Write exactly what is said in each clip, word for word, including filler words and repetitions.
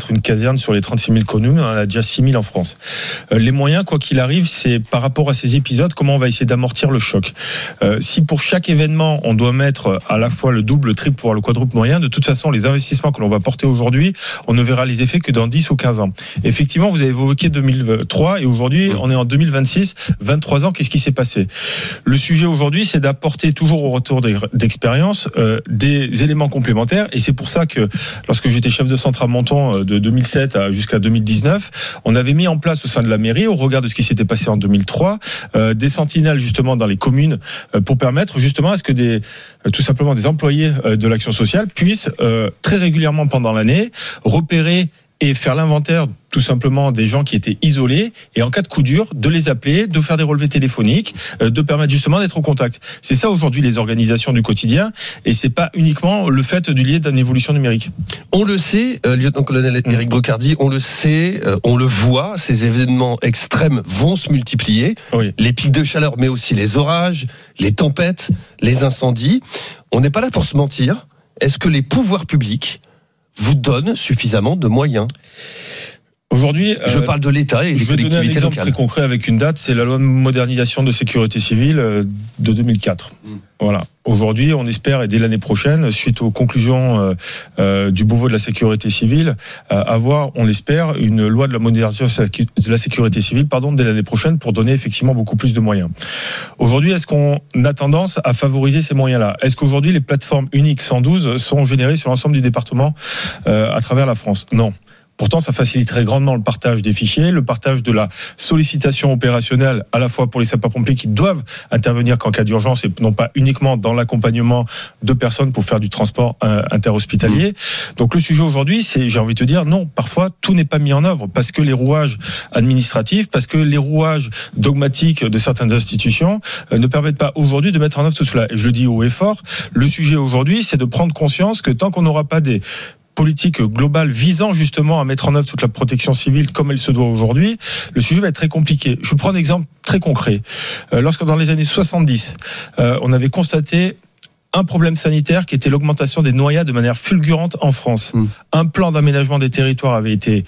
mettre une caserne sur les trente-six mille communes, on en a déjà six mille en France. Euh, les moyens, quoi qu'il arrive, c'est par rapport à ces épisodes, comment on va essayer d'amortir le choc. Euh, si pour chaque événement, on doit mettre à la fois le double, le triple, voire le quadruple moyen, de toute façon, les investissements que l'on va porter aujourd'hui, on ne verra les effets que dans dix ou quinze ans. Effectivement, vous avez évoqué deux mille trois et aujourd'hui, on est en deux mille vingt-six, vingt-trois ans, qu'est-ce qui s'est passé ? Le sujet aujourd'hui, c'est d'apporter toujours au retour d'expérience euh, des éléments complémentaires et c'est pour ça que lorsque j'étais chef de centre à Menton de deux mille sept jusqu'à deux mille dix-neuf, on avait mis en place au sein de la mairie, au regard de ce qui s'était passé en deux mille trois, euh, des sentinelles justement dans les communes euh, pour permettre justement à ce que des, euh, tout simplement des employés euh, de l'action sociale puissent euh, très régulièrement pendant l'année repérer et faire l'inventaire tout simplement des gens qui étaient isolés et en cas de coup dur, de les appeler, de faire des relevés téléphoniques, de permettre justement d'être au contact. C'est ça aujourd'hui les organisations du quotidien et c'est pas uniquement le fait du lié d'une évolution numérique. On le sait, euh, lieutenant-colonel Éric Brocardi, on le sait, euh, on le voit, ces événements extrêmes vont se multiplier. Oui. Les pics de chaleur, mais aussi les orages, les tempêtes, les incendies. On n'est pas là pour se mentir. Est-ce que les pouvoirs publics vous donne suffisamment de moyens? Aujourd'hui, je euh, parle de l'État et des collectivités locales. Je vais donner un exemple très concret avec une date, c'est la loi de modernisation de sécurité civile de deux mille quatre. Mmh. Voilà. Aujourd'hui, on espère, et dès l'année prochaine, suite aux conclusions euh, euh, du Beauvau de la sécurité civile, euh, avoir, on l'espère, une loi de la modernisation de la sécurité civile, pardon, dès l'année prochaine, pour donner effectivement beaucoup plus de moyens. Aujourd'hui, est-ce qu'on a tendance à favoriser ces moyens-là ? Est-ce qu'aujourd'hui, les plateformes uniques cent douze sont générées sur l'ensemble du département euh, à travers la France ? Non. Pourtant, ça faciliterait grandement le partage des fichiers, le partage de la sollicitation opérationnelle, à la fois pour les sapeurs-pompiers qui doivent intervenir qu'en cas d'urgence et non pas uniquement dans l'accompagnement de personnes pour faire du transport euh, interhospitalier. Mmh. Donc le sujet aujourd'hui, c'est, j'ai envie de te dire, non, parfois tout n'est pas mis en œuvre parce que les rouages administratifs, parce que les rouages dogmatiques de certaines institutions euh, ne permettent pas aujourd'hui de mettre en œuvre tout cela. Et je le dis haut et fort, le sujet aujourd'hui, c'est de prendre conscience que tant qu'on n'aura pas des politique globale visant justement à mettre en œuvre toute la protection civile comme elle se doit aujourd'hui, le sujet va être très compliqué. Je prends un exemple très concret. Euh, lorsque dans les années soixante-dix, euh, on avait constaté un problème sanitaire qui était l'augmentation des noyades de manière fulgurante en France. Mmh. Un plan d'aménagement des territoires avait été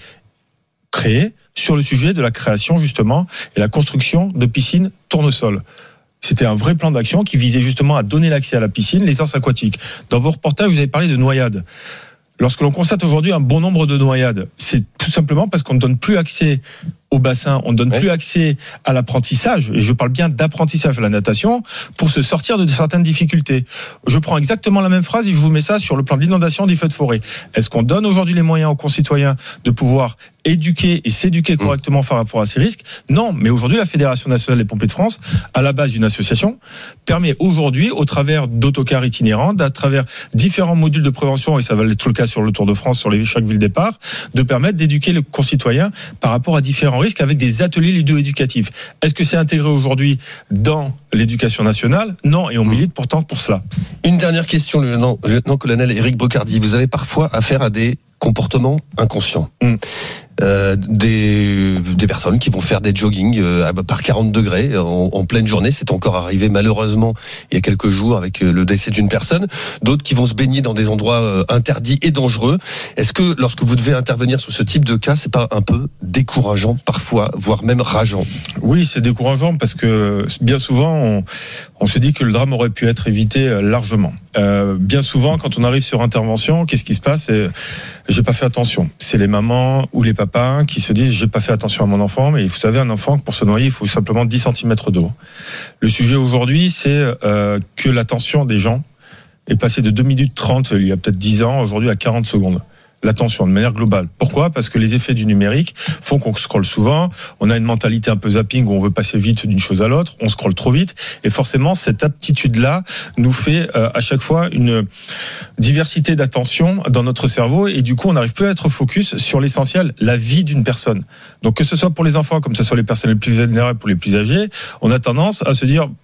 créé sur le sujet de la création justement et la construction de piscines tournesol. C'était un vrai plan d'action qui visait justement à donner l'accès à la piscine, l'aisance aquatique. Dans vos reportages, vous avez parlé de noyades. Lorsque l'on constate aujourd'hui un bon nombre de noyades, c'est tout simplement parce qu'on ne donne plus accès au bassin, on ne donne ouais. plus accès à l'apprentissage, et je parle bien d'apprentissage à la natation, pour se sortir de certaines difficultés. Je prends exactement la même phrase et je vous mets ça sur le plan de l'inondation des feux de forêt. Est-ce qu'on donne aujourd'hui les moyens aux concitoyens de pouvoir éduquer et s'éduquer correctement par rapport à ces risques ? Non, mais aujourd'hui la Fédération nationale des pompiers de France, à la base d'une association, permet aujourd'hui, au travers d'autocars itinérants, à travers différents modules de prévention, et ça va être le cas sur le Tour de France, sur les, chaque ville départ, de permettre d'éduquer le concitoyen par rapport à différents risques avec des ateliers ludo-éducatifs. Est-ce que c'est intégré aujourd'hui dans l'éducation nationale ? Non, et on milite pourtant pour cela. Une dernière question, le lieutenant-colonel Éric Brocardi. Vous avez parfois affaire à des comportements inconscients. Mmh. Euh, des, des personnes qui vont faire des jogging euh, par quarante degrés en, en pleine journée. C'est encore arrivé malheureusement il y a quelques jours avec le décès d'une personne. D'autres qui vont se baigner dans des endroits euh, interdits et dangereux. Est-ce que lorsque vous devez intervenir sur ce type de cas, c'est pas un peu décourageant parfois, voire même rageant ? Oui, c'est décourageant parce que bien souvent on, on se dit que le drame aurait pu être évité largement. Euh, bien souvent quand on arrive sur intervention, qu'est-ce qui se passe ? C'est, j'ai pas fait attention. C'est les mamans ou les papas qui se disent j'ai pas fait attention à mon enfant, mais vous savez, un enfant pour se noyer il faut simplement dix centimètres d'eau. Le sujet aujourd'hui c'est euh, que l'attention des gens est passée de deux minutes trente il y a peut-être dix ans aujourd'hui à quarante secondes. L'attention de manière globale. Pourquoi ? Parce que les effets du numérique font qu'on scrolle souvent, on a une mentalité un peu zapping où on veut passer vite d'une chose à l'autre, on scrolle trop vite, et forcément cette aptitude-là nous fait euh, à chaque fois une diversité d'attention dans notre cerveau, et du coup on n'arrive plus à être focus sur l'essentiel, la vie d'une personne. Donc que ce soit pour les enfants, comme que ce soit les personnes les plus vulnérables, pour les plus âgés, on a tendance à se dire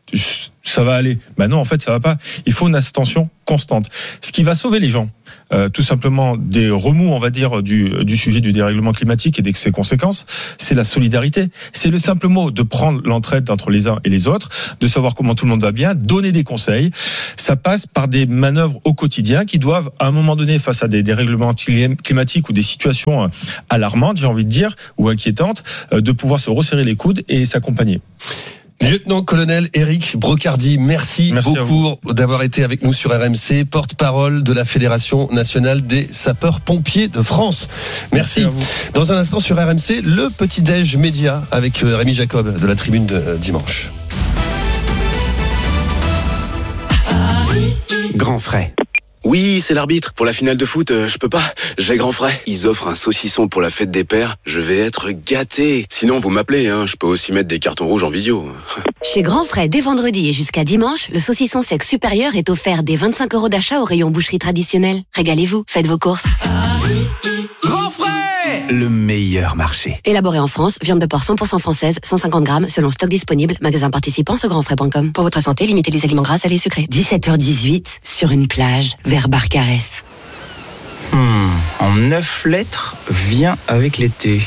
ça va aller. Ben non, en fait, ça va pas. Il faut une attention constante. Ce qui va sauver les gens, euh, tout simplement des remous, on va dire, du, du sujet du dérèglement climatique et de ses conséquences, c'est la solidarité. C'est le simple mot de prendre l'entraide entre les uns et les autres, de savoir comment tout le monde va bien, donner des conseils. Ça passe par des manœuvres au quotidien qui doivent, à un moment donné, face à des dérèglements climatiques ou des situations alarmantes, j'ai envie de dire, ou inquiétantes, de pouvoir se resserrer les coudes et s'accompagner. Lieutenant-colonel Éric Brocardi, merci, merci beaucoup d'avoir été avec nous sur R M C, porte-parole de la Fédération nationale des sapeurs-pompiers de France. Merci. merci Dans un instant sur R M C, le petit-déj média avec Rémi Jacob de la Tribune de dimanche. Grand frais. Oui, c'est l'arbitre. Pour la finale de foot, euh, je peux pas. J'ai grand frais. Ils offrent un saucisson pour la fête des pères. Je vais être gâté. Sinon, vous m'appelez, hein. Je peux aussi mettre des cartons rouges en visio. Chez Grand Frais, dès vendredi et jusqu'à dimanche, le saucisson sec supérieur est offert dès vingt-cinq euros d'achat au rayon boucherie traditionnelle. Régalez-vous, faites vos courses. Grand Frais, le meilleur marché. Élaboré en France, viande de porc cent pour cent française, cent cinquante grammes, selon stock disponible. Magasin participant sur grand frais point com. Pour votre santé, limitez les aliments gras, salés et sucrés. dix-sept heures dix-huit, sur une plage, vers Barcarès. Hmm, en neuf lettres, vient avec l'été.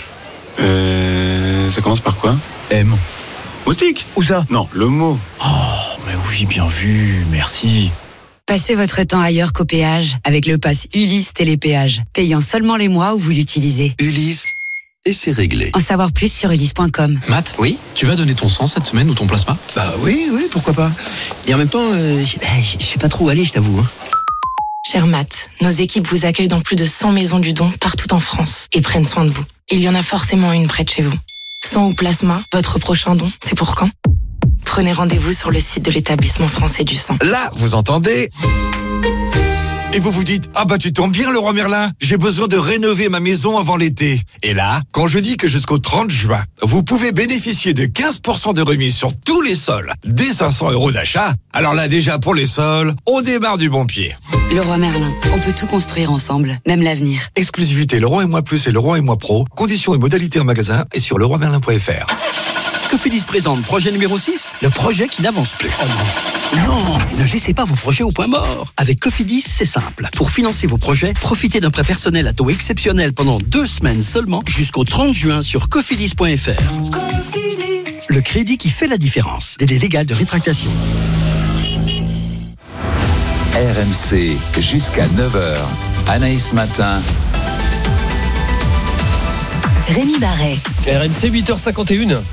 Euh, ça commence par quoi? M. Moustique? Où ça? Non, le mot. Oh, mais oui, bien vu, merci. Passez votre temps ailleurs qu'au péage avec le pass Ulysse Télépéage, payant seulement les mois où vous l'utilisez. Ulysse, et c'est réglé. En savoir plus sur ulysse point com. Matt, oui, tu vas donner ton sang cette semaine ou ton plasma? Bah oui, oui, pourquoi pas. Et en même temps, euh, je sais pas trop où aller, je t'avoue. Hein. Cher Matt, nos équipes vous accueillent dans plus de cent maisons du don partout en France et prennent soin de vous. Il y en a forcément une près de chez vous. Sang ou plasma, votre prochain don, c'est pour quand? Prenez rendez-vous sur le site de l'établissement français du sang. Là, vous entendez? Et vous vous dites, ah bah tu tombes bien Leroy Merlin, j'ai besoin de rénover ma maison avant l'été. Et là, quand je dis que jusqu'au trente juin, vous pouvez bénéficier de quinze pour cent de remise sur tous les sols, dès cinq cents euros d'achat, alors là déjà pour les sols, on démarre du bon pied. Leroy Merlin, on peut tout construire ensemble, même l'avenir. Exclusivité Leroy et Moi Plus et Leroy et Moi Pro, conditions et modalités en magasin et sur leroy merlin point f r. Cofidis présente projet numéro six, le projet qui n'avance plus. Oh non. Non, ne laissez pas vos projets au point mort. Avec Cofidis, c'est simple. Pour financer vos projets, profitez d'un prêt personnel à taux exceptionnel pendant deux semaines seulement jusqu'au trente juin sur cofidis point f r. Cofidis. Le crédit qui fait la différence. Délai légal de rétractation. R M C jusqu'à neuf heures. Anaïs Matin. Rémi Barret. R M C huit heures cinquante et une.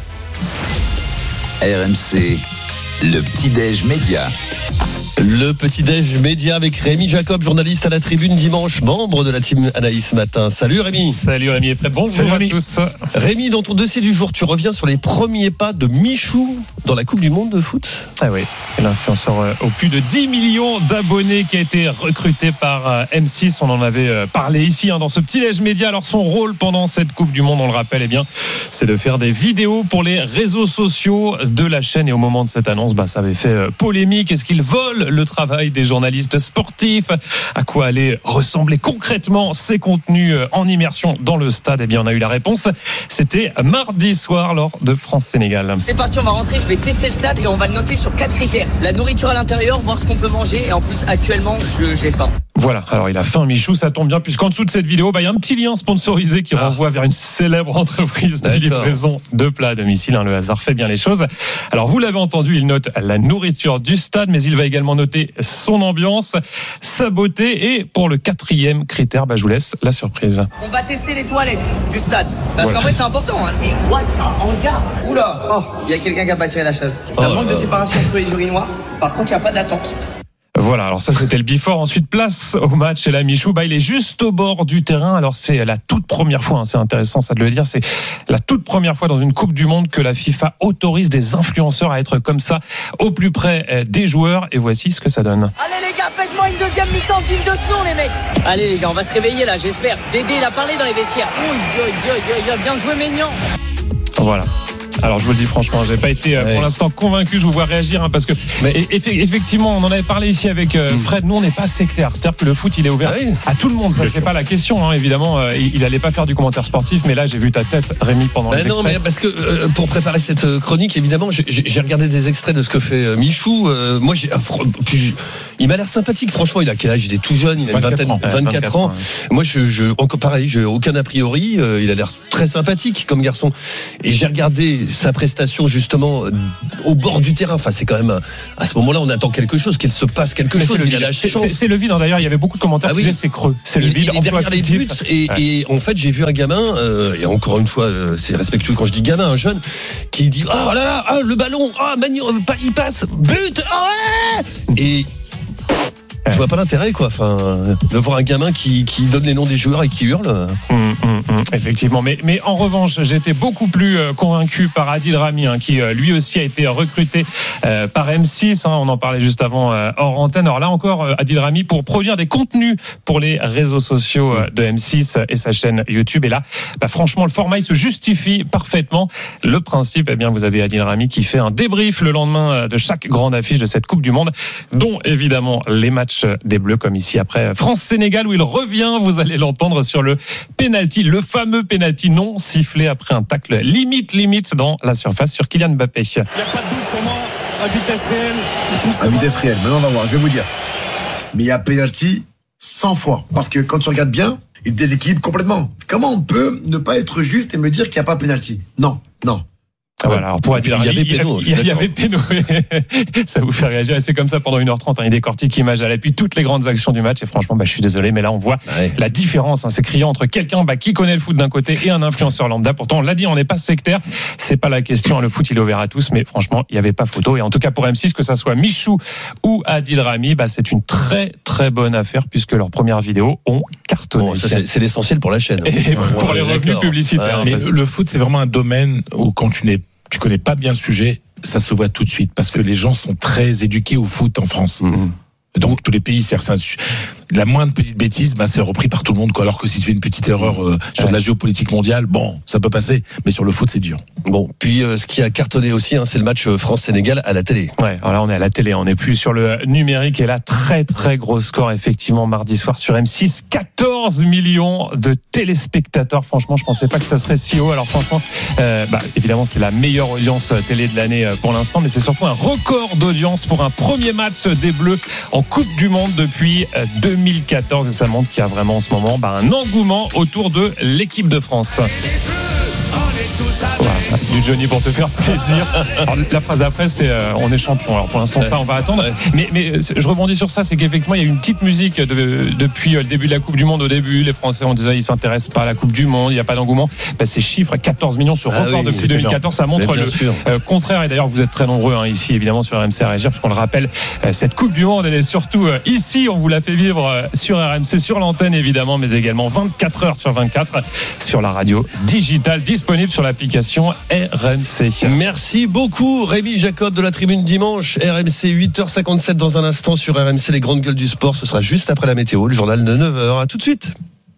R M C, le petit-déj média. Le petit-déj média avec Rémi Jacob, journaliste à la Tribune dimanche, membre de la team Anaïs Matin. Salut Rémi. Salut Rémi et Fred, bonjour Salut à Rémi. tous. Rémi, dans ton dossier du jour, tu reviens sur les premiers pas de Michou dans la Coupe du Monde de foot. Ah oui, c'est l'influenceur au plus de dix millions d'abonnés qui a été recruté par M six. On en avait parlé ici hein, dans ce petit-déj média. Alors son rôle pendant cette Coupe du Monde, on le rappelle, eh bien, c'est de faire des vidéos pour les réseaux sociaux de la chaîne. Et au moment de cette annonce, bah, ça avait fait polémique. Est-ce qu'ils volent le travail des journalistes sportifs? À quoi allaient ressembler concrètement ces contenus en immersion dans le stade? Eh bien, on a eu la réponse. C'était mardi soir lors de France-Sénégal. C'est parti, on va rentrer. Je vais tester le stade et on va le noter sur quatre critères. La nourriture à l'intérieur, voir ce qu'on peut manger. Et en plus, actuellement, je, j'ai faim. Voilà, alors il a faim Michou, ça tombe bien puisqu'en dessous de cette vidéo, bah, il y a un petit lien sponsorisé qui ah. renvoie vers une célèbre entreprise de livraison de plats à domicile. Hein, le hasard fait bien les choses. Alors vous l'avez entendu, il note la nourriture du stade, mais il va également noter son ambiance, sa beauté et pour le quatrième critère, bah, je vous laisse la surprise. On va tester les toilettes du stade parce voilà. qu'en vrai c'est important. Hein. Et what ça en gars. Oula, oh, il y a quelqu'un qui a pas tiré la chaise. Ça oh, manque euh... de séparation entre les urinoirs. Par contre, il n'y a pas d'attente. Voilà, alors ça c'était le before. Ensuite, place au match. Et là, Michou, bah, il est juste au bord du terrain. Alors c'est la toute première fois, hein, c'est intéressant ça de le dire, c'est la toute première fois dans une Coupe du Monde que la FIFA autorise des influenceurs à être comme ça, au plus près des joueurs. Et voici ce que ça donne. Allez les gars, faites-moi une deuxième mi-temps digne de ce nom les mecs. Allez les gars, on va se réveiller là, j'espère. Dédé, il a parlé dans les vestiaires. Oh, yo, yo, yo, yo, bien joué Maignan. Voilà. Alors je vous le dis franchement, j'ai pas été euh, Ouais. pour l'instant convaincu. Je vous vois réagir hein, parce que Mais- et- eff- effectivement, on en avait parlé ici avec euh, Fred. Nous, on n'est pas sectaire. C'est-à-dire que le foot, il est ouvert Ah oui. à tout le monde. Ça, Bien c'est sûr. pas la question. Hein, évidemment, euh, il, il allait pas faire du commentaire sportif, mais là, j'ai vu ta tête, Rémi, pendant Bah les non, extraits. mais parce que euh, pour préparer cette euh, chronique, évidemment, j'ai, j'ai regardé des extraits de ce que fait euh, Michou. Euh, moi, j'ai, ah, fr- puis je- il m'a l'air sympathique. Franchement, il a quel âge? Il est tout jeune. Il a une vingt-quatre vingtaine, ans. vingt-quatre, vingt-quatre ans. ans, Moi, je, je, encore pareil, j'ai aucun a priori. Euh, il a l'air très sympathique comme garçon. Et j'ai regardé sa prestation justement euh, au bord du terrain. Enfin, c'est quand même un- à ce moment-là, on attend quelque chose, qu'il se passe quelque Mais chose. c'est le Il a vide. la C'est- chance. c'est- c'est le vide. hein. D'ailleurs, il y avait beaucoup de commentaires Ah qui oui. disaient c'est creux. C'est le Il, vide. il est emploi derrière les fictif. buts et, Ouais. et en fait j'ai vu un gamin euh, et encore une fois euh, c'est respectueux quand je dis gamin, un jeune qui dit oh là là ah, le ballon ah Magno pas il passe but ah ouais et je vois pas l'intérêt quoi, enfin de voir un gamin qui, qui donne les noms des joueurs et qui hurle. Hum, hum, hum, effectivement, mais, mais en revanche, j'étais beaucoup plus euh, convaincu par Adil Rami, hein, qui euh, lui aussi a été recruté euh, par M six. Hein, on en parlait juste avant euh, hors antenne. Alors là encore, euh, Adil Rami pour produire des contenus pour les réseaux sociaux euh, de M six et sa chaîne YouTube. Et là, bah, franchement, le format il se justifie parfaitement. Le principe, eh bien, vous avez Adil Rami qui fait un débrief le lendemain euh, de chaque grande affiche de cette Coupe du Monde, dont évidemment les matchs des Bleus, comme ici après France-Sénégal où il revient. Vous allez l'entendre sur le penalty, le fameux penalty non sifflé après un tacle limite limite dans la surface sur Kylian Mbappé. Il n'y a pas de doute pour moi, à vitesse réelle. À vitesse réelle, maintenant on va voir, je vais vous dire. Mais il y a penalty cent fois. Parce que quand tu regardes bien, il déséquilibre complètement. Comment on peut ne pas être juste et me dire qu'il n'y a pas penalty? Non, non. Ah voilà, alors pour Adil Rami, il y avait péno, il y, a- il y avait péno. Ça vous fait réagir. Et c'est comme ça pendant une heure trente. Hein, il décortique image à l'appui toutes les grandes actions du match. Et franchement, bah, je suis désolé, mais là on voit Ouais. la différence. Hein, c'est criant entre quelqu'un bah, qui connaît le foot d'un côté et un influenceur lambda. Pourtant, on l'a dit, on n'est pas sectaire. C'est pas la question. Le foot, il est ouvert à tous. Mais franchement, il n'y avait pas photo. Et en tout cas pour M six, que ça soit Michou ou Adil Rami, bah, c'est une très très bonne affaire puisque leurs premières vidéos ont cartonné. Bon, ça, c'est, c'est l'essentiel pour la chaîne. Et pour les revenus D'accord. publicitaires. Ouais, Mais le, le foot, c'est vraiment un domaine où quand tu n'es, tu connais pas bien le sujet, ça se voit tout de suite parce que les gens sont très éduqués au foot en France. Mhm. Donc tous les pays, c'est c'est un su- la moindre petite bêtise, bah, c'est repris par tout le monde. Quoi. Alors que si tu fais une petite erreur euh, sur Ouais. de la géopolitique mondiale, bon, ça peut passer. Mais sur le foot, c'est dur. Bon, puis euh, ce qui a cartonné aussi, hein, c'est le match France-Sénégal à la télé. Ouais, alors là on est à la télé, on n'est plus sur le numérique et là très très gros score effectivement mardi soir sur M six, quatorze millions de téléspectateurs. Franchement, je pensais pas que ça serait si haut. Alors franchement, euh, bah, évidemment c'est la meilleure audience télé de l'année euh, pour l'instant, mais c'est surtout un record d'audience pour un premier match des Bleus en Coupe du Monde depuis euh, deux mille quatorze et ça montre qu'il y a vraiment en ce moment bah, un engouement autour de l'équipe de France. Voilà, du Johnny pour te faire plaisir. Alors, la phrase d'après c'est euh, on est champion. Alors pour l'instant ça on va attendre. Mais, mais je rebondis sur ça, c'est qu'effectivement il y a une petite musique de, depuis le début de la Coupe du Monde. Au début les Français on disait ils s'intéressent pas à la Coupe du Monde, il n'y a pas d'engouement. Ben, ces chiffres, quatorze millions sur Ah record oui, depuis c'est deux mille quatorze, ça montre Mais bien le sûr. euh, contraire. Et d'ailleurs vous êtes très nombreux hein, ici évidemment sur R M C à réagir parce qu'on le rappelle, euh, cette Coupe du Monde elle est surtout euh, ici, on vous la fait vivre euh, sur R M C, sur l'antenne évidemment, mais également vingt-quatre heures sur vingt-quatre sur la radio digitale disponible sur l'application R M C. Merci beaucoup Rémi Jacob de la Tribune Dimanche. R M C huit heures cinquante-sept dans un instant sur R M C, les grandes gueules du sport. Ce sera juste après la météo, le journal de neuf heures. À tout de suite.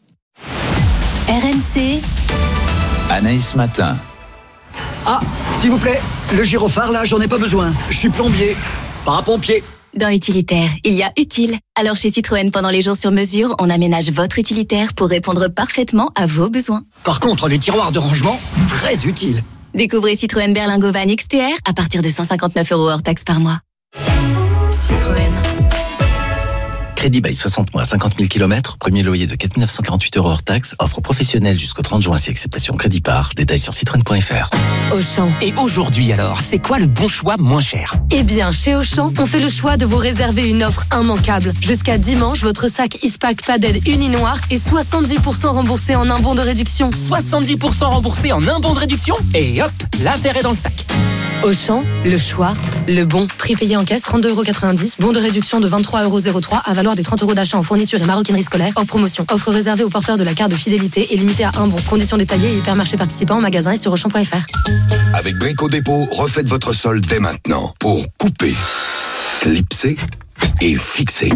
R M C. Anaïs Matin. Ah, s'il vous plaît, le gyrophare là, j'en ai pas besoin. Je suis plombier, pas pompier. Dans utilitaire, il y a utile. Alors chez Citroën, pendant les jours sur mesure, on aménage votre utilitaire pour répondre parfaitement à vos besoins. Par contre, les tiroirs de rangement, très utiles. Découvrez Citroën Berlingo Van X T R à partir de cent cinquante-neuf euros hors taxe par mois. Citroën. Crédit bail soixante mois, cinquante mille kilomètres, premier loyer de quatre mille neuf cent quarante-huit euros hors taxe, offre professionnelle jusqu'au trente juin si acceptation crédit par, détails sur citroën point f r. Auchan. Et aujourd'hui alors, c'est quoi le bon choix moins cher? Eh bien, chez Auchan, on fait le choix de vous réserver une offre immanquable. Jusqu'à dimanche, votre sac Ispac Padel uni noir est soixante-dix pour cent remboursé en un bon de réduction. soixante-dix pour cent remboursé en un bon de réduction? Et hop, l'affaire est dans le sac. Auchan, le choix, le bon. Prix payé en caisse, trente-deux euros quatre-vingt-dix. Bon de réduction de vingt-trois euros zéro trois à valeur des trente euros d'achat en fourniture et maroquinerie scolaire. Hors promotion. Offre réservée aux porteurs de la carte de fidélité et limitée à un bon. Conditions détaillées et hypermarchés participants en magasin et sur auchan point f r. Avec Brico Dépôt, refaites votre sol dès maintenant pour couper, clipser et fixer.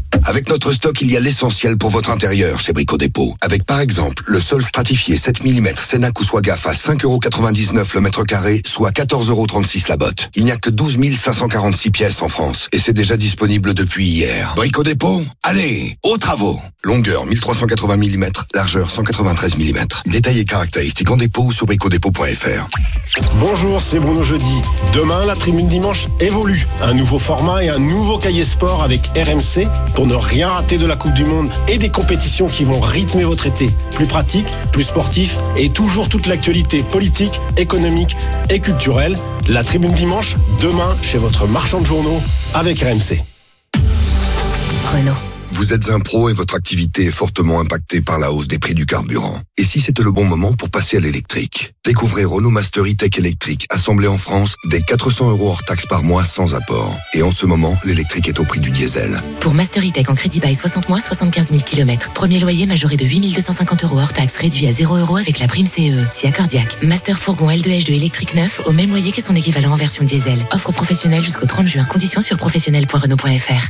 Avec notre stock, il y a l'essentiel pour votre intérieur chez Brico Dépôt. Avec par exemple le sol stratifié sept millimètres Sénac ou Swagaf à cinq euros quatre-vingt-dix-neuf le mètre carré, soit quatorze euros trente-six la botte. Il n'y a que douze mille cinq cent quarante-six pièces en France et c'est déjà disponible depuis hier. Brico Dépôt, allez, aux travaux. Longueur mille trois cent quatre-vingts millimètres, largeur cent quatre-vingt-treize millimètres. Détails et caractéristiques en dépôt ou sur bricodépôt point f r. Bonjour, c'est Bruno Jeudi. Demain, la Tribune Dimanche évolue. Un nouveau format et un nouveau cahier sport avec R M C pour ne rien rater de la Coupe du Monde et des compétitions qui vont rythmer votre été. Plus pratique, plus sportif et toujours toute l'actualité politique, économique et culturelle. La Tribune Dimanche, demain, chez votre marchand de journaux avec R M C. Renault. Vous êtes un pro et votre activité est fortement impactée par la hausse des prix du carburant. Et si c'était le bon moment pour passer à l'électrique? Découvrez Renault Master E-Tech électrique, assemblé en France, dès quatre cents euros hors taxe par mois sans apport. Et en ce moment, l'électrique est au prix du diesel. Pour Master E-Tech en crédit bail soixante mois, soixante-quinze mille kilomètres. Premier loyer majoré de huit mille deux cent cinquante euros hors taxe, réduit à zéro euros avec la prime C E E. Si accordiaque. Master fourgon L deux H deux électrique neuf au même loyer que son équivalent en version diesel. Offre professionnelle jusqu'au trente juin. Conditions sur professionnel point renault point f r.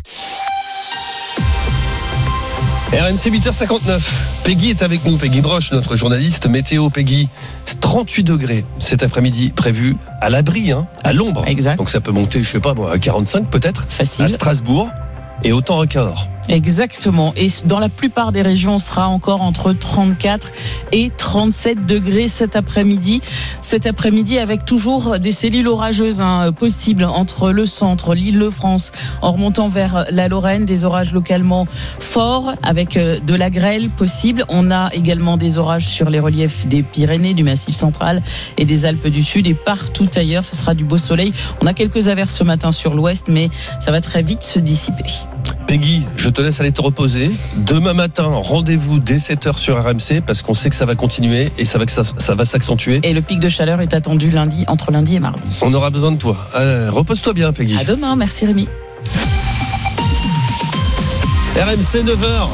R M C huit heures cinquante-neuf. Peggy est avec nous, Peggy Broche, notre journaliste météo. Peggy, trente-huit degrés cet après-midi prévu à l'abri, hein, à l'ombre. Exact. Donc ça peut monter, je sais pas moi, à quarante-cinq peut-être. Facile. À Strasbourg et autant à Cahors. Exactement. Et dans la plupart des régions, on sera encore entre trente-quatre et trente-sept degrés cet après-midi. Cet après-midi, avec toujours des cellules orageuses hein, possibles entre le centre, l'Île-de-France, en remontant vers la Lorraine, des orages localement forts avec de la grêle possible. On a également des orages sur les reliefs des Pyrénées, du Massif central et des Alpes du Sud. Et partout ailleurs, ce sera du beau soleil. On a quelques averses ce matin sur l'ouest, mais ça va très vite se dissiper. Peggy, je te laisse aller te reposer. Demain matin, rendez-vous dès sept heures sur R M C parce qu'on sait que ça va continuer et ça va, que ça, ça va s'accentuer. Et le pic de chaleur est attendu lundi, entre lundi et mardi. On aura besoin de toi. Euh, repose-toi bien, Peggy. À demain, merci Rémi. R M C neuf heures.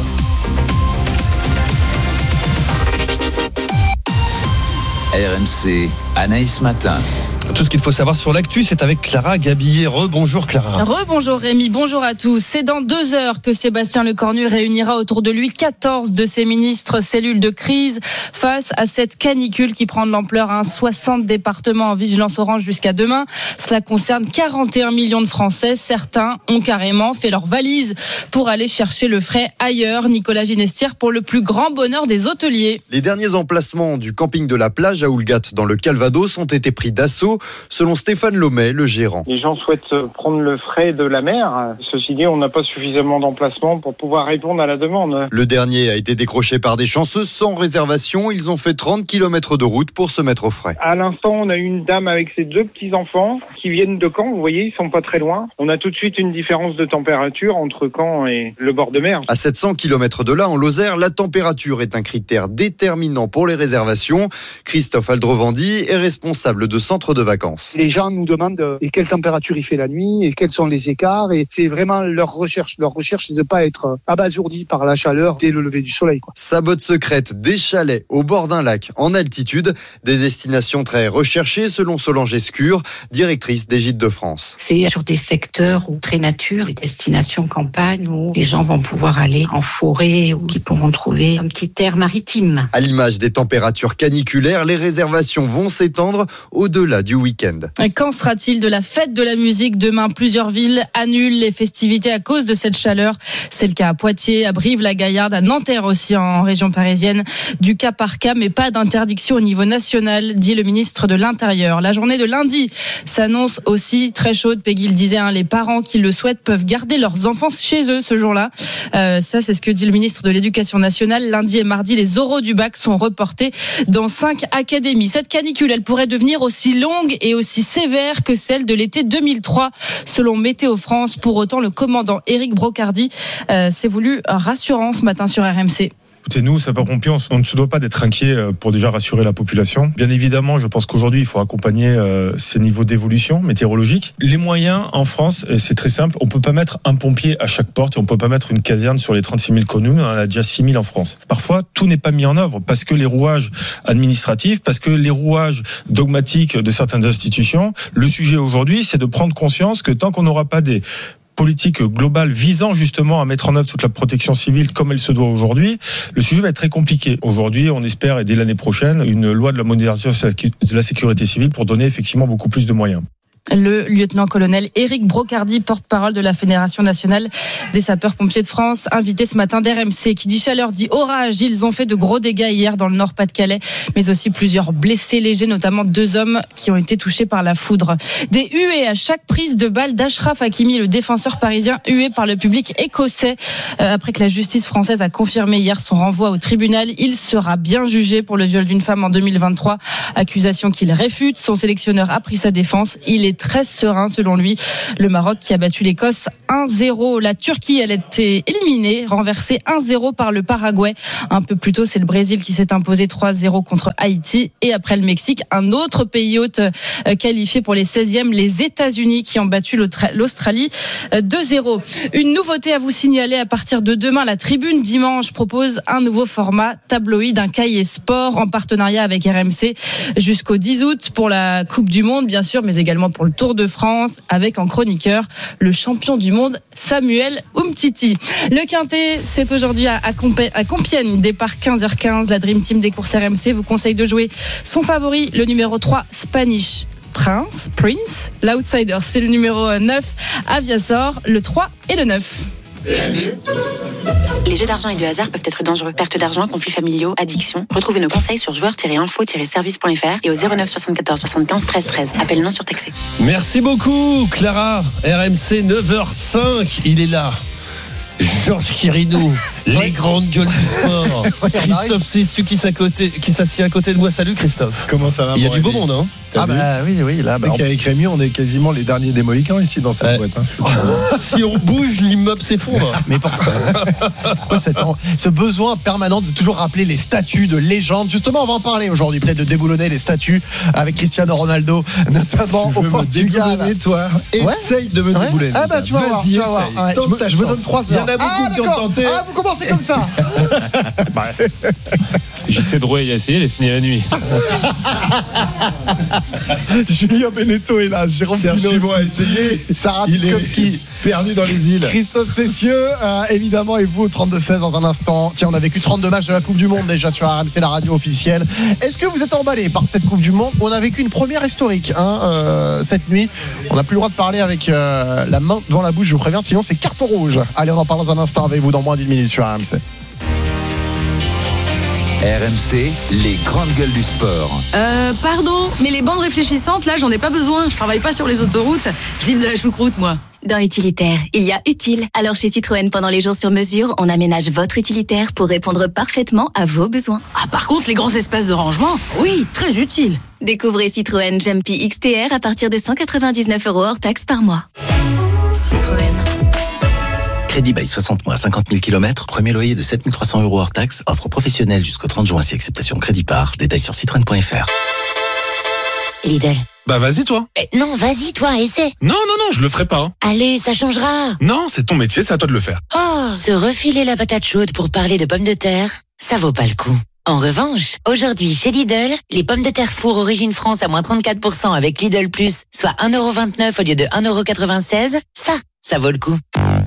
R M C, Anaïs Matin. Tout ce qu'il faut savoir sur l'actu, c'est avec Clara Gabillet. Rebonjour Clara. Rebonjour Rémi, bonjour à tous. C'est dans deux heures que Sébastien Lecornu réunira autour de lui quatorze de ses ministres cellules de crise face à cette canicule qui prend de l'ampleur. Hein. soixante départements en vigilance orange jusqu'à demain. Cela concerne quarante et un millions de Français. Certains ont carrément fait leur valise pour aller chercher le frais ailleurs. Nicolas Ginestière pour le plus grand bonheur des hôteliers. Les derniers emplacements du camping de la plage à Oulgat dans le Calvados ont été pris d'assaut. Selon Stéphane Lomet, le gérant. Les gens souhaitent prendre le frais de la mer. Ceci dit, on n'a pas suffisamment d'emplacements pour pouvoir répondre à la demande. Le dernier a été décroché par des chanceux sans réservation. Ils ont fait trente kilomètres de route pour se mettre au frais. À l'instant, on a une dame avec ses deux petits-enfants qui viennent de Caen. Vous voyez, ils sont pas très loin. On a tout de suite une différence de température entre Caen et le bord de mer. À sept cents kilomètres de là, en Lozère, la température est un critère déterminant pour les réservations. Christophe Aldrevandi est responsable de centre de vacances. Les gens nous demandent euh, et quelle température il fait la nuit et quels sont les écarts et c'est vraiment leur recherche. Leur recherche, c'est de ne pas être abasourdi par la chaleur dès le lever du soleil. Quoi. Sa botte secrète, des chalets au bord d'un lac en altitude, des destinations très recherchées selon Solange Escure, directrice des Gîtes de France. C'est sur des secteurs où très nature, des destinations campagne où les gens vont pouvoir aller en forêt ou qui pourront trouver un petit air maritime. À l'image des températures caniculaires, les réservations vont s'étendre au-delà du week-end. Qu'en sera-t-il de la fête de la musique demain? Plusieurs villes annulent les festivités à cause de cette chaleur. C'est le cas à Poitiers, à Brive-la-Gaillarde, à Nanterre aussi en région parisienne. Du cas par cas, mais pas d'interdiction au niveau national, dit le ministre de l'Intérieur. La journée de lundi s'annonce aussi très chaude. Peggy le disait, hein, les parents qui le souhaitent peuvent garder leurs enfants chez eux ce jour-là. Euh, ça, c'est ce que dit le ministre de l'Éducation nationale. Lundi et mardi, les oraux du bac sont reportés dans cinq académies. Cette canicule, elle pourrait devenir aussi longue et aussi sévère que celle de l'été deux mille trois, selon Météo France. Pour autant, le commandant Éric Brocardi euh, s'est voulu rassurant ce matin sur R M C. Écoutez, nous, sapeurs-pompiers, on ne se doit pas d'être inquiets pour déjà rassurer la population. Bien évidemment, je pense qu'aujourd'hui, il faut accompagner euh, ces niveaux d'évolution météorologique. Les moyens en France, c'est très simple, on peut pas mettre un pompier à chaque porte et on peut pas mettre une caserne sur les trente-six mille communes, on en a déjà six mille en France. Parfois, tout n'est pas mis en œuvre parce que les rouages administratifs, parce que les rouages dogmatiques de certaines institutions. Le sujet aujourd'hui, c'est de prendre conscience que tant qu'on n'aura pas des politique globale visant justement à mettre en œuvre toute la protection civile comme elle se doit aujourd'hui, le sujet va être très compliqué. Aujourd'hui, on espère, et dès l'année prochaine, une loi de la modernisation de la sécurité civile pour donner effectivement beaucoup plus de moyens. Le lieutenant-colonel Éric Brocardi, porte-parole de la Fédération nationale des sapeurs-pompiers de France, invité ce matin d'R M C, qui dit chaleur, dit orage. Ils ont fait de gros dégâts hier dans le Nord-Pas-de-Calais, mais aussi plusieurs blessés légers, notamment deux hommes qui ont été touchés par la foudre. Des huées à chaque prise de balle d'Achraf Hakimi, le défenseur parisien, hué par le public écossais. Euh, après que la justice française a confirmé hier son renvoi au tribunal, il sera bien jugé pour le viol d'une femme en deux mille vingt-trois. Accusation qu'il réfute. Son sélectionneur a pris sa défense. Il est très serein selon lui. Le Maroc qui a battu l'Écosse un zéro. La Turquie, elle a été éliminée, renversée un zéro par le Paraguay. Un peu plus tôt, c'est le Brésil qui s'est imposé trois zéro contre Haïti. Et après le Mexique, un autre pays hôte qualifié pour les seizièmes, les États-Unis, qui ont battu l'Australie deux zéro. Une nouveauté à vous signaler à partir de demain. La Tribune Dimanche propose un nouveau format tabloïd, un cahier sport en partenariat avec R M C jusqu'au dix août pour la Coupe du Monde, bien sûr, mais également pour le Tour de France, avec en chroniqueur le champion du monde Samuel Umtiti. Le Quintet, c'est aujourd'hui à Compiègne, départ quinze heures quinze. La Dream Team des courses R M C vous conseille de jouer son favori, le numéro trois, Spanish Prince, Prince. L'outsider, c'est le numéro neuf, Aviasor, le trois et le neuf. Les jeux d'argent et de hasard peuvent être dangereux. Perte d'argent, conflits familiaux, addiction. Retrouvez nos conseils sur joueurs tiret info tiret service point f r et au zéro neuf soixante-quatorze soixante-quinze treize treize. Appel non surtaxé. Merci beaucoup, Clara. R M C neuf heures cinq, il est là. Georges Quirinou, les grandes gueules du sport. Christophe Cessieux qui s'assied à côté de moi. Salut Christophe. Comment ça va? Il y a du beau monde, hein? Ah bah oui, oui, là, bah, avec Rémi, on est quasiment les derniers des Mohicans ici dans cette ouais. boîte. Hein. Si on bouge, l'immeuble s'effondre. Mais pourquoi? Ce besoin permanent de toujours rappeler les statuts de légende. Justement, on va en parler aujourd'hui, peut-être de déboulonner les statuts avec Cristiano Ronaldo, notamment tu au Portugal. Me toi. Ouais. Essaye de me ouais. déboulonner. Ah bah tu vas voir. Tu vas voir. Ouais, je, me, je me donne trois heures. Il y en a beaucoup ah, qui ont tenté. Ah, vous commencez comme ça. Ouais. J'essaie de rouer, il a essayé, il a fini la nuit. Julien Beneteau est là, Jérôme Pino a essayé. Sarah il Pitkowski, est perdu dans les îles. Christophe Cessieux, euh, évidemment, et vous au trente-deux seize dans un instant. Tiens, on a vécu trente-deux matchs de la Coupe du Monde déjà sur R M C, la radio officielle. Est-ce que vous êtes emballé par cette Coupe du Monde? On a vécu une première historique hein, euh, cette nuit. On n'a plus le droit de parler avec euh, la main devant la bouche, je vous préviens, sinon c'est carton rouge. Allez, on en parle dans un instant avec vous dans moins d'une minute sur R M C. R M C, les grandes gueules du sport. Euh, pardon, mais les bandes réfléchissantes, là, j'en ai pas besoin. Je travaille pas sur les autoroutes. Je livre de la choucroute, moi. Dans Utilitaire, il y a utile. Alors chez Citroën, pendant les jours sur mesure, on aménage votre utilitaire pour répondre parfaitement à vos besoins. Ah, par contre, les grands espaces de rangement, oui, très utile. Découvrez Citroën Jumpy X T R à partir de cent quatre-vingt-dix-neuf euros hors taxe par mois. Citroën. Crédit bail soixante mois, cinquante mille kilomètres, premier loyer de sept mille trois cents euros hors taxe, offre professionnelle jusqu'au trente juin si acceptation crédit par, détails sur citroën point f r. Lidl. Bah vas-y toi. Eh, non, vas-y toi, essaie. Non, non, non, je le ferai pas. Allez, ça changera. Non, c'est ton métier, c'est à toi de le faire. Oh, se refiler la patate chaude pour parler de pommes de terre, ça vaut pas le coup. En revanche, aujourd'hui chez Lidl, les pommes de terre four Origine France à moins trente-quatre pour cent avec Lidl Plus, soit un euro vingt-neuf au lieu de un euro quatre-vingt-seize, ça, ça vaut le coup.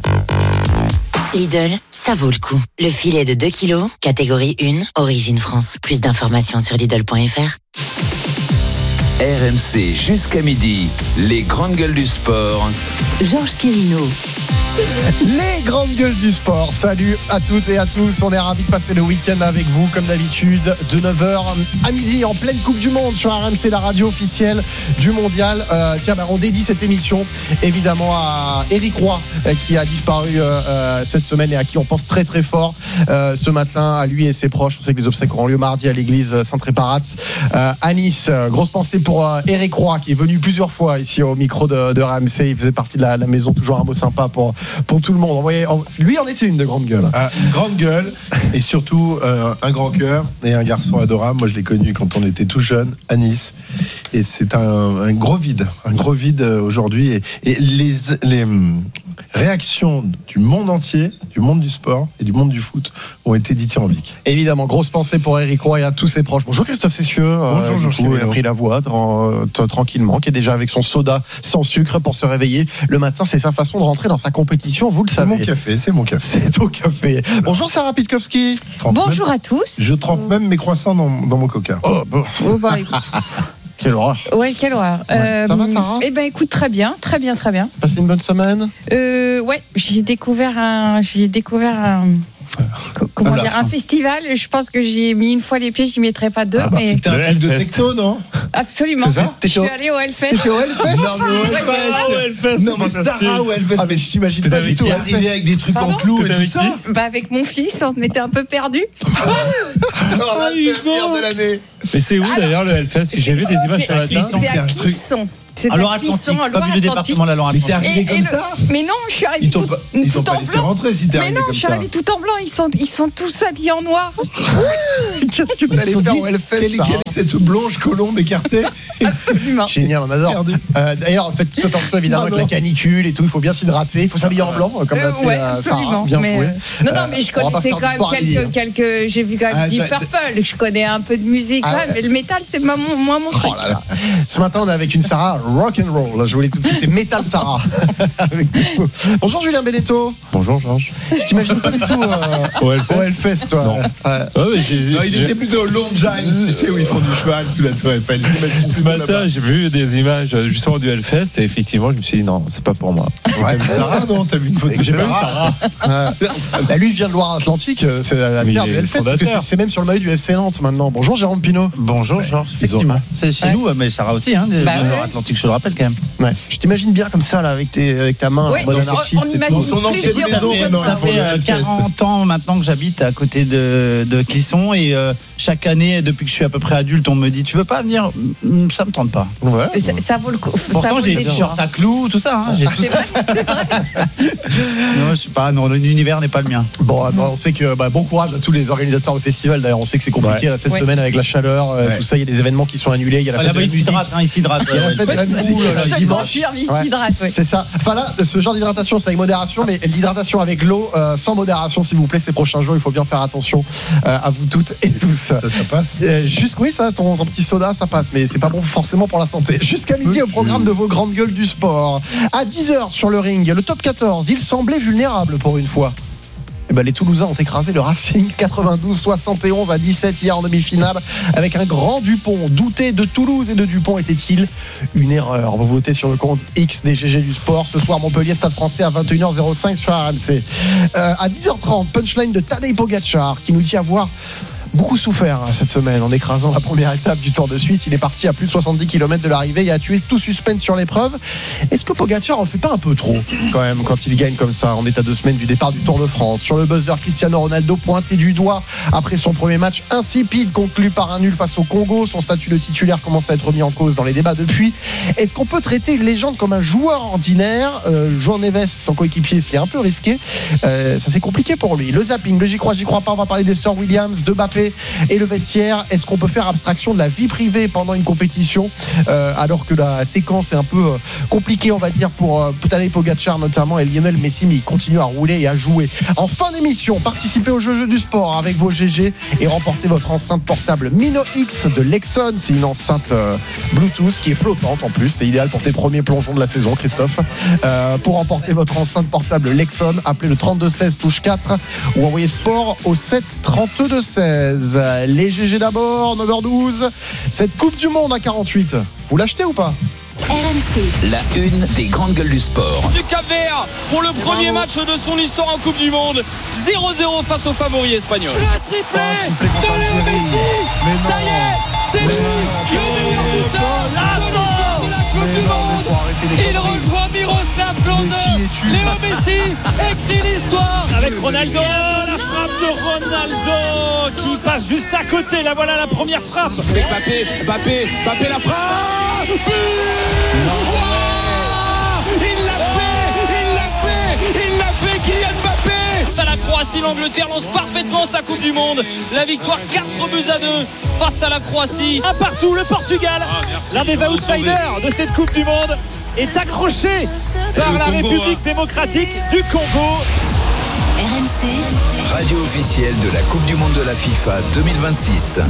Lidl, ça vaut le coup. Le filet de deux kilos, catégorie un, Origine France. Plus d'informations sur Lidl point f r. R M C jusqu'à midi, les grandes gueules du sport. Georges Quirinou. Les grandes gueules du sport. Salut à toutes et à tous. On est ravis de passer le week-end avec vous, comme d'habitude, de neuf heures à midi, en pleine Coupe du Monde sur R M C, la radio officielle du mondial. Euh, tiens, bah, on dédie cette émission évidemment à Éric Roy, euh, qui a disparu euh, cette semaine et à qui on pense très très fort euh, ce matin, à lui et ses proches. On sait que les obsèques auront lieu mardi à l'église Saint-Réparat euh, à Nice. Grosse pensée pour euh, Éric Roy, qui est venu plusieurs fois ici au micro de, de R M C. Il faisait partie de la, la maison. Toujours un mot sympa pour pour tout le monde. Envoyez, lui en était une de grande gueule. Ah, une grande gueule et surtout euh, un grand cœur et un garçon adorable. Moi, je l'ai connu quand on était tout jeune à Nice, et c'est un, un gros vide, un gros vide aujourd'hui. Et, et les, les réactions du monde entier, du monde du sport et du monde du foot ont été dithyrambiques. Évidemment, grosse pensée pour Eric Roy et à tous ses proches. Bonjour Christophe Cessieux. Bonjour, euh, Georges. Il a pris la voix euh, tranquillement, qui est déjà avec son soda sans sucre pour se réveiller le matin. C'est sa façon de rentrer dans sa compétition, vous le savez. C'est mon café, c'est mon café. C'est au café. Bonjour Sarah Pitkowski. Bonjour même, à tous. Je trempe même mes croissants dans, dans mon coca. Oh, bon. Oh, bah, écoute. Quelle horreur. Ouais, quelle horreur. Ouais. Euh, ça va, Sarah ? Eh ben, écoute, très bien, très bien, très bien. Passé une bonne semaine ? euh, Ouais, j'ai découvert un, j'ai découvert un, comment dire, un festival. Je pense que j'y ai mis une fois les pieds, j'y mettrai pas deux. Ah bah, mais... C'était un truc de techno, non ? Absolument. C'est ça ? Je suis allée au Hellfest. T'étais au Hellfest ? Non, mais au Hellfest. Non, mais Sarah au Hellfest. Ah, mais je t'imagine pas du tout. T'es arrivé avec des trucs en clous et tout ça ? Bah, avec mon fils, on était un peu perdus. Alors là, c'est le meilleur de l'année. Mais c'est où d'ailleurs le Hellfest ? J'ai vu des images sur la table. C'est à Clisson. C'est à Loire-Atlantique, pas vu le département de la Loire-Atlantique. Mais t'es arrivé comme ça ? Mais non, je suis arrivé tout, tout, ils tout t'ont pas en laissé blanc. rentrer si t'es mais arrivé non, comme je suis ça. arrivé tout en blanc. Ils sont, ils sont tous habillés en noir. Qu'est-ce que t'allais faire au Hellfest ? Quelle est cette blanche colombe écartée ? Absolument. Génial, on adore. Euh, d'ailleurs, faites tout attention évidemment non, non. avec la canicule et tout. Il faut bien s'hydrater. Il faut s'habiller en blanc, comme l'a fait ouais, euh, Sarah. Bien mais, joué. Euh, non, non, mais je connaissais quand même quelques, quelques. J'ai vu quand même ah, Deep Purple. Je connais un peu de musique, ah, ouais. mais le métal, c'est moins mon truc. Oh là là. Ce matin, on est avec une Sarah rock and roll. Je voulais tout de suite, c'est Metal Sarah. Bonjour Julien Belletto. Bonjour Georges. Je t'imagine pas du tout euh, au Hellfest. Au Hellfest, toi. Non. Ouais. Ouais, mais j'ai, non, il j'ai... était plutôt au Longines, tu sais où ils font du cheval sous la tour Eiffel. Ce matin, j'ai vu des images justement du Hellfest et effectivement, je me suis dit non, c'est pas pour moi. Ouais, mais Sarah, non, t'as vu une photo de Sarah. Sarah. Bah, lui, il vient de Loire-Atlantique, c'est la terre du Hellfest. Parce que c'est, c'est même sur le maillot du F C Nantes maintenant. Bonjour Jérôme Pinot. Bonjour Georges. Effectivement. C'est chez ouais. nous, mais Sarah aussi, hein, de bah, Loire-Atlantique, je te le rappelle quand même. Ouais. Je t'imagine bien comme ça, là, avec, tes, avec ta main ouais, en mode anarchiste. On imagine son ancienne maison. Ça fait, ça fait quarante ans maintenant que j'habite à côté de, de Clisson et euh, chaque année, depuis que je suis à peu près adulte, on me dit tu veux pas venir ? Ça me tente pas. Ouais. Ça, ça vaut le coup. Pourtant, j'ai des t-shirts à clous, tout ça. Hein, j'ai ah, tout c'est vrai, c'est vrai. Non, je sais pas. Non, l'univers n'est pas le mien. Bon, on sait que bah, bon courage à tous les organisateurs de festivals. D'ailleurs, on sait que c'est compliqué ouais. là, cette ouais. semaine avec la chaleur, euh, ouais. tout ça. Il y a des événements qui sont annulés. Il y a la ah, fête de la musique. S'hydrate, hein, il s'hydrate. Il y a la fête de la musique dimanche. Il s'hydrate. C'est ça. Enfin là, ce genre d'hydratation, c'est avec modération, mais l'hydratation avec l'eau, euh, sans modération, s'il vous plaît, ces prochains jours, il faut bien faire attention euh, à vous toutes et tous. Ça, ça passe. Euh, juste, oui, ça, ton, ton petit soda, ça passe, mais c'est pas bon forcément pour la santé. Jusqu'à midi au programme de vos grandes gueules du sport. À dix heures sur le ring, le top quatorze, il semblait vulnérable pour une fois. Eh ben, les Toulousains ont écrasé le Racing quatre-vingt-douze soixante et onze à dix-sept hier en demi-finale avec un grand Dupont. Douter de Toulouse et de Dupont était-il une erreur ? Vous votez sur le compte X des G G du Sport. Ce soir, Montpellier, Stade Français à vingt et une heures cinq sur R M C. Euh, à dix heures trente, punchline de Tadej Pogačar qui nous dit avoir beaucoup souffert cette semaine en écrasant la première étape du Tour de Suisse. Il est parti à plus de soixante-dix kilomètres de l'arrivée et a tué tout suspense sur l'épreuve. Est-ce que Pogačar en fait pas un peu trop quand même quand il gagne comme ça? On est à deux semaines du départ du Tour de France. Sur le buzzer, Cristiano Ronaldo pointé du doigt après son premier match insipide conclu par un nul face au Congo. Son statut de titulaire commence à être remis en cause dans les débats depuis. Est-ce qu'on peut traiter une légende comme un joueur ordinaire? euh, João Neves, son coéquipier, c'est un peu risqué. euh, Ça c'est compliqué pour lui. Le zapping, le j'y crois, j'y crois pas. On va parler des sœurs Williams, de Mbappé et le vestiaire. Est-ce qu'on peut faire abstraction de la vie privée pendant une compétition euh, alors que la séquence est un peu euh, compliquée, on va dire, pour euh, Tadej Pogačar notamment et Lionel Messi, mais il continue à rouler et à jouer. En fin d'émission, participez au jeu, jeu du sport avec vos G G et remportez votre enceinte portable Mino X de Lexon. C'est une enceinte euh, Bluetooth qui est flottante en plus. C'est idéal pour tes premiers plongeons de la saison, Christophe. Euh, pour remporter votre enceinte portable Lexon, appelez le trente-deux seize touche quatre ou envoyez sport au sept trente-deux seize. Les G G d'abord, neuf heures douze. Cette Coupe du Monde à quarante-huit, vous l'achetez ou pas? R M C. La une des grandes gueules du sport. Du Cap-Vert pour le premier match de son histoire en Coupe du Monde. zéro zéro face aux favoris espagnols. Le triplé de Léo Messi. Ça y est, c'est lui, le meilleur buteur, l'avant de la Coupe du Monde. Il rejoint Miroslav Klose. Léo Messi écrit l'histoire. Avec Ronaldo, la frappe de Ronaldo qui passe juste à côté. Là voilà la première frappe. Mbappé, Mbappé, Mbappé la frappe. Wow, il l'a fait, il l'a fait, il l'a fait, Kylian Mbappé. la Croatie. L'Angleterre lance parfaitement sa Coupe du Monde. La victoire quatre buts à deux face à la Croatie. Un partout, le Portugal, ah, l'un des outsiders de cette Coupe du Monde, est accroché par la Congo, République hein. démocratique du Congo. R M C, radio officielle de la Coupe du Monde de la FIFA deux mille vingt-six.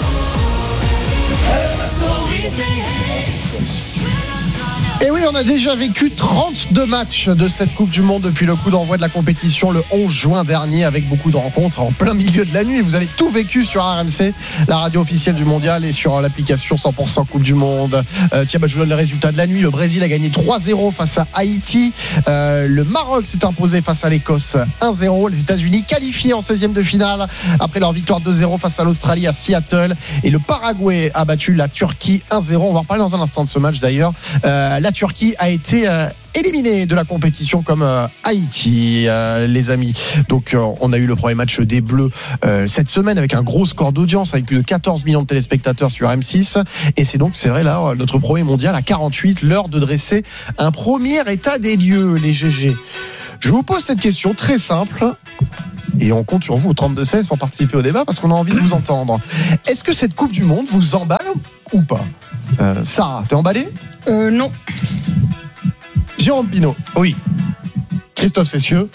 Et oui, on a déjà vécu trente-deux matchs de cette Coupe du Monde depuis le coup d'envoi de la compétition le onze juin dernier, avec beaucoup de rencontres en plein milieu de la nuit. Vous avez tout vécu sur R M C, la radio officielle du mondial, et sur l'application cent pour cent Coupe du Monde. Euh, tiens, bah, je vous donne le résultat de la nuit. Le Brésil a gagné trois zéro face à Haïti. Euh, le Maroc s'est imposé face à l'Écosse un zéro. Les États-Unis qualifiés en seizième de finale après leur victoire deux zéro face à l'Australie à Seattle. Et le Paraguay a battu la Turquie un zéro. On va en reparler dans un instant de ce match d'ailleurs. Euh, la Turquie a été euh, éliminée de la compétition comme euh, Haïti, euh, les amis. Donc euh, on a eu le premier match des Bleus euh, cette semaine avec un gros score d'audience, avec plus de quatorze millions de téléspectateurs sur M six. Et c'est donc, c'est vrai, là, notre premier mondial à quarante-huit, l'heure de dresser un premier état des lieux, les G G. Je vous pose cette question très simple. Et on compte sur vous au trente-deux seize pour participer au débat, parce qu'on a envie de vous entendre. Est-ce que cette Coupe du Monde vous emballe ou pas? euh, Sarah, t'es emballée? Euh, non. Jérôme Pinault? Oui. Christophe Cessieux?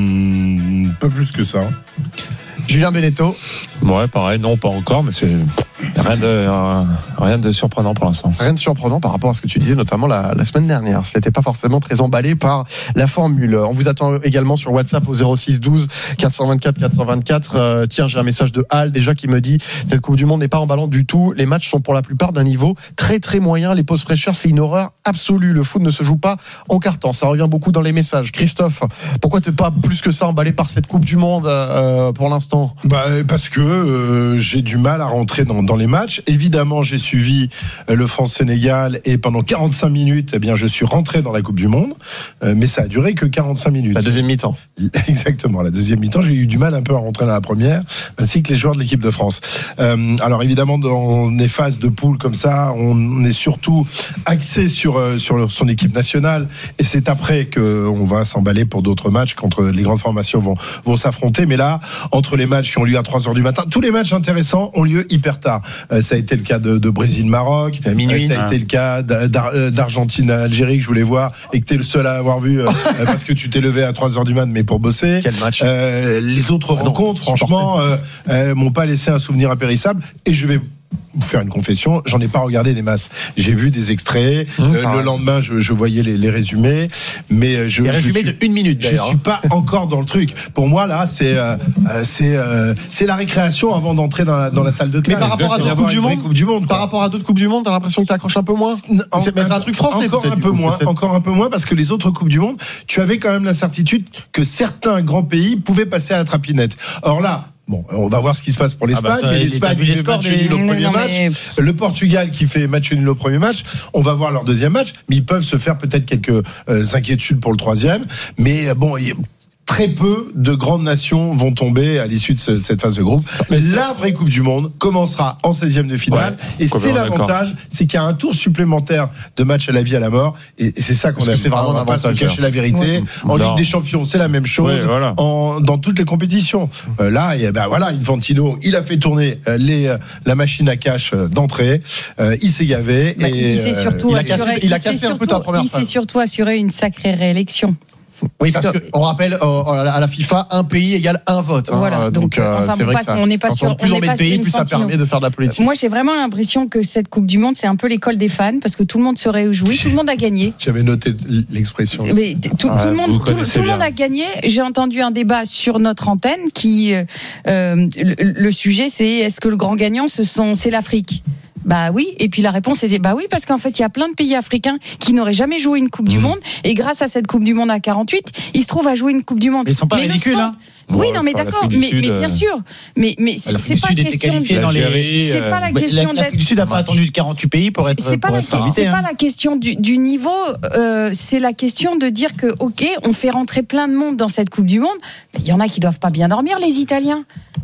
mmh, Pas plus que ça. Julien Benetto? Ouais, pareil, non, pas encore, mais c'est rien de, euh, rien de surprenant pour l'instant. Rien de surprenant par rapport à ce que tu disais, notamment la, la semaine dernière. C'était pas forcément très emballé par la formule. On vous attend également sur WhatsApp au zéro six douze quatre cent vingt-quatre quatre cent vingt-quatre. Euh, tiens, j'ai un message de Hal déjà qui me dit: cette Coupe du Monde n'est pas emballante du tout. Les matchs sont pour la plupart d'un niveau très très moyen. Les pauses fraîcheurs, c'est une horreur absolue. Le foot ne se joue pas en quart-temps. Ça revient beaucoup dans les messages. Christophe, pourquoi t'es pas plus que ça emballé par cette Coupe du Monde euh, pour l'instant? Bah, parce que euh, j'ai du mal à rentrer dans, dans les matchs. Évidemment, j'ai suivi euh, le France-Sénégal et pendant quarante-cinq minutes, eh bien, je suis rentré dans la Coupe du Monde. Euh, mais ça a duré que quarante-cinq minutes. La deuxième mi-temps. Exactement, la deuxième mi-temps. J'ai eu du mal un peu à rentrer dans la première, ainsi que les joueurs de l'équipe de France. Euh, alors évidemment, dans des phases de poule comme ça, on est surtout axé sur euh, sur son équipe nationale. Et c'est après que on va s'emballer pour d'autres matchs quand les grandes formations vont vont s'affronter. Mais là, entre les matchs qui ont lieu à trois heures du matin, tous les matchs intéressants ont lieu hyper tard. Euh, ça a été le cas de, de Brésil-Maroc, à minuit, euh, ça a ah. été le cas d'Ar- d'Argentine-Algérie que je voulais voir et que t'es le seul à avoir vu euh, parce que tu t'es levé à trois heures du matin mais pour bosser. Quel match. Euh, les autres ah rencontres, non, franchement, euh, euh, m'ont pas laissé un souvenir impérissable, et je vais vous faire une confession, j'en ai pas regardé des masses. J'ai vu des extraits, mmh, euh, le lendemain je, je voyais les, les résumés, mais je, les résumés je suis, de une minute d'ailleurs. Je suis pas encore dans le truc. Pour moi là, c'est euh, c'est euh, c'est la récréation avant d'entrer dans la dans la salle de classe. Mais par rapport à d'autres coupes du monde, coupe du monde par rapport à d'autres coupes du monde, t'as l'impression que t'accroches un peu moins. En, c'est, mais c'est un truc français. Encore un peu coup, moins, peut-être. encore un peu moins, parce que les autres coupes du monde, tu avais quand même la certitude que certains grands pays pouvaient passer à la trapinette. Or là. Bon, on va voir ce qui se passe pour l'Espagne. Ah bah, mais l'Espagne qui fait match nul au premier non, match. Mais... Le Portugal qui fait match nul au premier match. On va voir leur deuxième match. Mais ils peuvent se faire peut-être quelques euh, inquiétudes pour le troisième. Mais bon, il... très peu de grandes nations vont tomber à l'issue de, ce, de cette phase de groupe. La vraie Coupe du Monde commencera en seizième de finale. Ouais, et c'est l'avantage, d'accord. c'est qu'il y a un tour supplémentaire de match à la vie à la mort. Et, et c'est ça qu'on Parce aime. Que c'est vraiment on va pas se cacher la vérité. Ouais. En non. Ligue des Champions, c'est la même chose. Ouais, voilà. en, dans toutes les compétitions. Euh, là, et ben voilà, Infantino, il a fait tourner les, la machine à cash d'entrée. Euh, il s'est gavé. Bah, et, il s'est surtout euh, assuré, il a cassé, il a cassé un peu ta première phase. Il s'est surtout assuré une sacrée réélection. Oui, parce qu'on rappelle euh, à la FIFA, un pays égale un vote. Hein, voilà, donc, donc euh, enfin, c'est vrai que ça, on n'est pas sur. Plus on met de pays, plus ça permet de faire de la politique. Moi, j'ai vraiment l'impression que cette Coupe du Monde, c'est un peu l'école des fans, parce que tout le monde se réjouit, tout le monde a gagné. J'avais noté l'expression. Mais tout, ouais, tout le monde, tout, tout le monde a gagné. J'ai entendu un débat sur notre antenne qui, euh, le, le sujet, c'est est-ce que le grand gagnant, ce sont, c'est l'Afrique? Bah oui, et puis la réponse était bah oui, parce qu'en fait il y a plein de pays africains qui n'auraient jamais joué une Coupe mmh. du Monde, et grâce à cette Coupe du Monde à quarante-huit, ils se trouvent à jouer une Coupe du Monde. Mais ils sont pas mais ridicules, hein. Oui, non, mais d'accord, mais, mais bien sûr, mais mais c'est, c'est pas question. De... Dans les... C'est pas la question. L'Afrique du Sud n'a pas attendu quarante-huit pays pour être. C'est pas, la, c'est pas la question du, du niveau. Euh, c'est la question de dire que ok, on fait rentrer plein de monde dans cette Coupe du Monde, mais il y en a qui doivent pas bien dormir, les Italiens.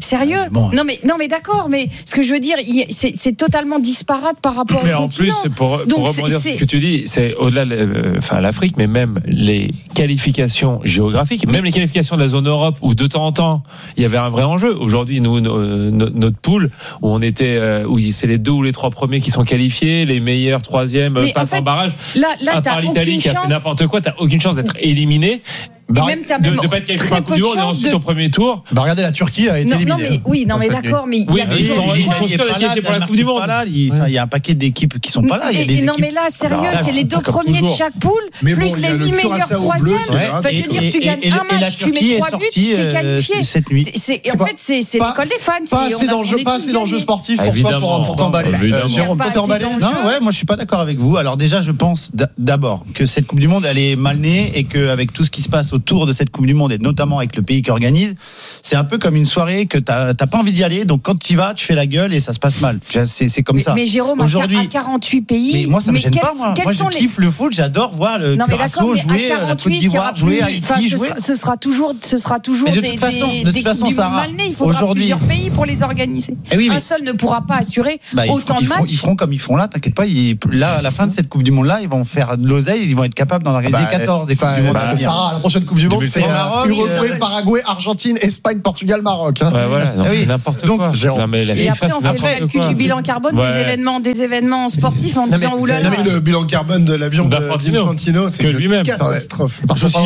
sérieux bon. Non mais non mais d'accord, mais ce que je veux dire, il, c'est, c'est totalement disparate par rapport mais au continent. Mais en plus, pour, Donc, pour rebondir c'est, sur ce que tu dis, c'est au-delà de enfin, l'Afrique, mais même les qualifications géographiques, même les qualifications de la zone Europe, où de temps en temps, il y avait un vrai enjeu. Aujourd'hui, nous, nos, notre poule, où on était, où c'est les deux ou les trois premiers qui sont qualifiés, les meilleurs troisièmes passent en, fait, en barrage. Là, là, à part l'Italie qui a fait n'importe quoi, t'as aucune chance d'être éliminé. Bah, même de ne pas être qualifié pour un coup du monde et ensuite de... au premier tour. Bah regardez, la Turquie a été non, éliminée. Non mais, oui, non mais d'accord, mais oui, mais ils sont, ils sont sûrs d'être qualifiés pour la Coupe du Monde. Il y a un paquet d'équipes qui sont pas là. Il y a des non équipes... mais là, sérieux, c'est les deux premiers de chaque poule, plus bon, les huit meilleurs troisièmes. Enfin, je veux dire, tu gagnes un match, tu mets trois buts, t'es qualifié. En fait, c'est l'école des fans. Pas assez d'enjeux, pas assez d'enjeux sportifs pour toi pour t'emballer. Jérôme, pour t'emballer. Non, ouais, moi je suis pas d'accord avec vous. Alors déjà, je pense d'abord que cette Coupe du Monde, elle est mal née et qu'avec tout ce qui se passe autour de cette Coupe du Monde et notamment avec le pays qui organise, c'est un peu comme une soirée que t'as, t'as pas envie d'y aller, donc quand tu y vas, tu fais la gueule et ça se passe mal. C'est, c'est comme mais, ça. Mais Jérôme, aujourd'hui, à quarante-huit pays. Mais moi, ça me gêne pas. Moi, moi je kiffe les... le foot, j'adore voir le Curaçao jouer, la Côte d'Ivoire jouer, Haïti jouer. Ce sera toujours, ce sera toujours des, de façon, des, de des façon, coupes du Sarah, monde mal nées. Il faudra plusieurs pays pour les organiser. Oui, mais... Un seul ne pourra pas assurer bah, autant ils de feront, matchs. Ils feront comme ils font là, t'inquiète pas. Ils, là, à la fin de cette Coupe du Monde là, ils vont faire de l'oseille, ils vont être capables d'en organiser quatorze. Des Coupes du Monde. Sarah, la prochaine Coupe du Monde, c'est Uruguay, Paraguay, Argentine, Espagne, Portugal, Maroc. Ouais, voilà, donc c'est n'importe quoi. Non, mais la et après, on fait le calcul du bilan carbone des événements, des événements sportifs en disant oulala. Le bilan carbone de l'avion d'Infantino, c'est une catastrophe.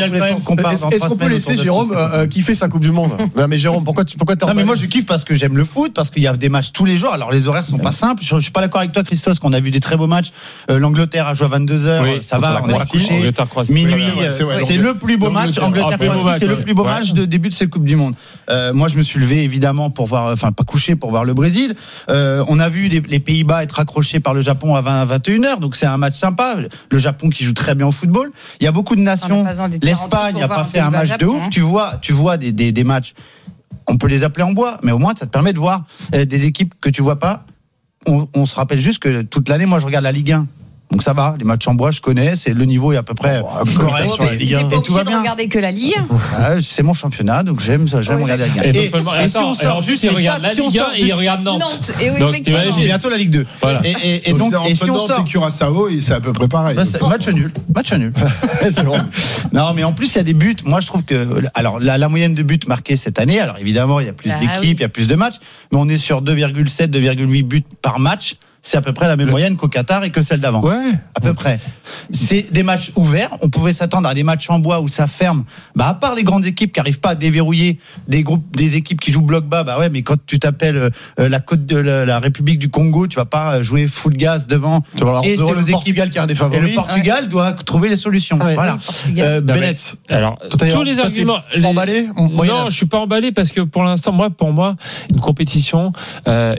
Est-ce qu'on peut laisser Jérôme kiffer sa Coupe du Monde? Non, mais Jérôme, pourquoi tu pourquoi t'es Non, mais moi je kiffe parce que j'aime le foot, parce qu'il y a des matchs tous les jours. Alors les horaires sont pas simples. Je suis pas d'accord avec toi, Christophe, qu'on a vu des très beaux matchs. L'Angleterre a joué à vingt-deux heures. Ça va, on est couché. Minuit, c'est le plus beau match. Angleterre-Croatie, c'est le plus beau match de début de cette Coupe du Monde. Euh, moi, je me suis levé évidemment pour voir, enfin pas couché pour voir le Brésil. Euh, on a vu les, les Pays-Bas être accrochés par le Japon à vingt à vingt et une heures, donc c'est un match sympa. Le Japon qui joue très bien au football. Il y a beaucoup de nations. L'Espagne n'a pas fait un match de ouf. Tu vois, tu vois des, des, des matchs. On peut les appeler en bois, mais au moins ça te permet de voir euh, des équipes que tu vois pas. On, on se rappelle juste que toute l'année, moi, je regarde la Ligue un. Donc ça va, les matchs en bois, je connais, c'est le niveau est à peu près oh, correct sur la Ligue un. Et tout va bien. De regarder que la Ligue. Ah, c'est mon championnat, donc j'aime ça, j'aime oui. regarder la Ligue un. Et, et, seulement, et, et si on sort juste, il regarde la Ligue un et il regarde Nantes. Nantes. Et oui, donc t'imagines bientôt la Ligue deux. Voilà. Et, et, et donc, et si on sort Curaçao, c'est à peu près pareil. Bah, match nul, match nul. C'est bon. Non, mais en plus il y a des buts. Moi, je trouve que alors la, la moyenne de buts marqués cette année. Alors évidemment, il y a plus ah, d'équipes, oui. il y a plus de matchs, mais on est sur deux virgule sept, deux virgule huit buts par match. C'est à peu près la même moyenne qu'au Qatar et que celle d'avant. Ouais. À peu près. C'est des matchs ouverts. On pouvait s'attendre à des matchs en bois où ça ferme. Bah, à part les grandes équipes qui n'arrivent pas à déverrouiller des groupes, des équipes qui jouent bloc bas, bah ouais, mais quand tu t'appelles euh, la côte de la, la République du Congo, tu vas pas jouer full gas devant. Et c'est le Portugal qui a un des favoris. Et le Portugal ouais. doit trouver les solutions. Ouais, voilà. Euh, Bennett. Alors, tous les arguments. Les... Emballé? Non, je suis pas emballé parce que pour l'instant, moi, pour moi, une compétition, euh,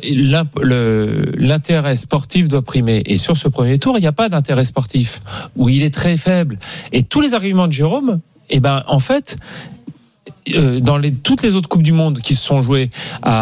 le, l'intérêt sportif doit primer. Et sur ce premier tour, il n'y a pas d'intérêt sportif, où il est très faible. Et tous les arguments de Jérôme, eh ben, en fait, euh, dans les, toutes les autres Coupes du Monde qui se sont jouées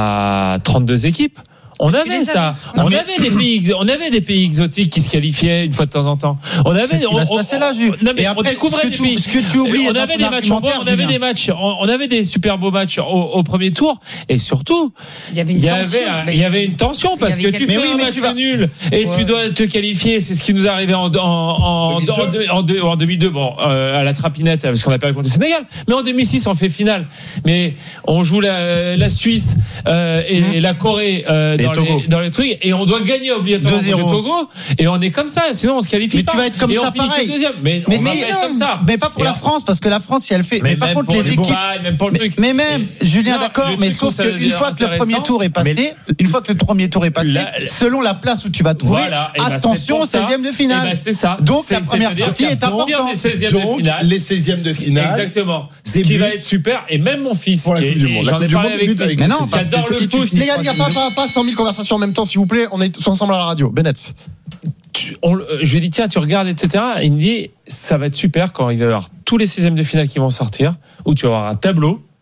à trente-deux équipes, on avait ça. On avait des pays, on avait des pays exotiques qui se qualifiaient une fois de temps en temps. On avait, c'est ce qui on, va se passer là, Jules. Non, mais on découvrait des pays. Ce que tu oublies, on avait des matchs en bois, on avait des matchs, on avait des super beaux matchs au, au premier tour. Et surtout, il y avait une, il y tension, avait, il y avait une tension parce que tu fais oui, un match vas... nul et ouais. tu dois te qualifier. C'est ce qui nous est arrivé en, en, en, en, en, en deux mille deux, bon, euh, à la trapinette, parce qu'on a perdu contre le Sénégal. Mais en deux mille six, on fait finale. Mais on joue la, la Suisse euh, et, mmh. et la Corée euh, dans, les, dans les trucs. Et on doit gagner obligatoirement contre Togo. Et on est comme ça. Sinon, on se qualifie mais pas. tu vas être comme et ça pareil. Mais, mais on va être comme ça. Mais pas pour et la France, parce que la France, si elle fait. Mais, mais par contre, les, les équipes. Bails, même pour le mais, truc. mais même, et, Julien, non, d'accord, mais sauf qu'une fois que le premier tour est passé, une fois que le premier tour est passé, selon la place où tu vas trouver, attention au seizième de finale. C'est ça. Donc la première partie est importante. Donc les seizièmes de finale. Exactement. Ce qui va être super. Et même mon fils, j'en ai parlé avec lui, qui adore le foot. Les gars, il n'y a pas cent mille conversations en même temps, s'il vous plaît. On est tous ensemble à la radio. Bennett. Tu, on, je lui ai dit tiens tu regardes etc. Il me dit ça va être super quand il va y avoir tous les seizièmes de finale qui vont sortir où tu vas avoir un tableau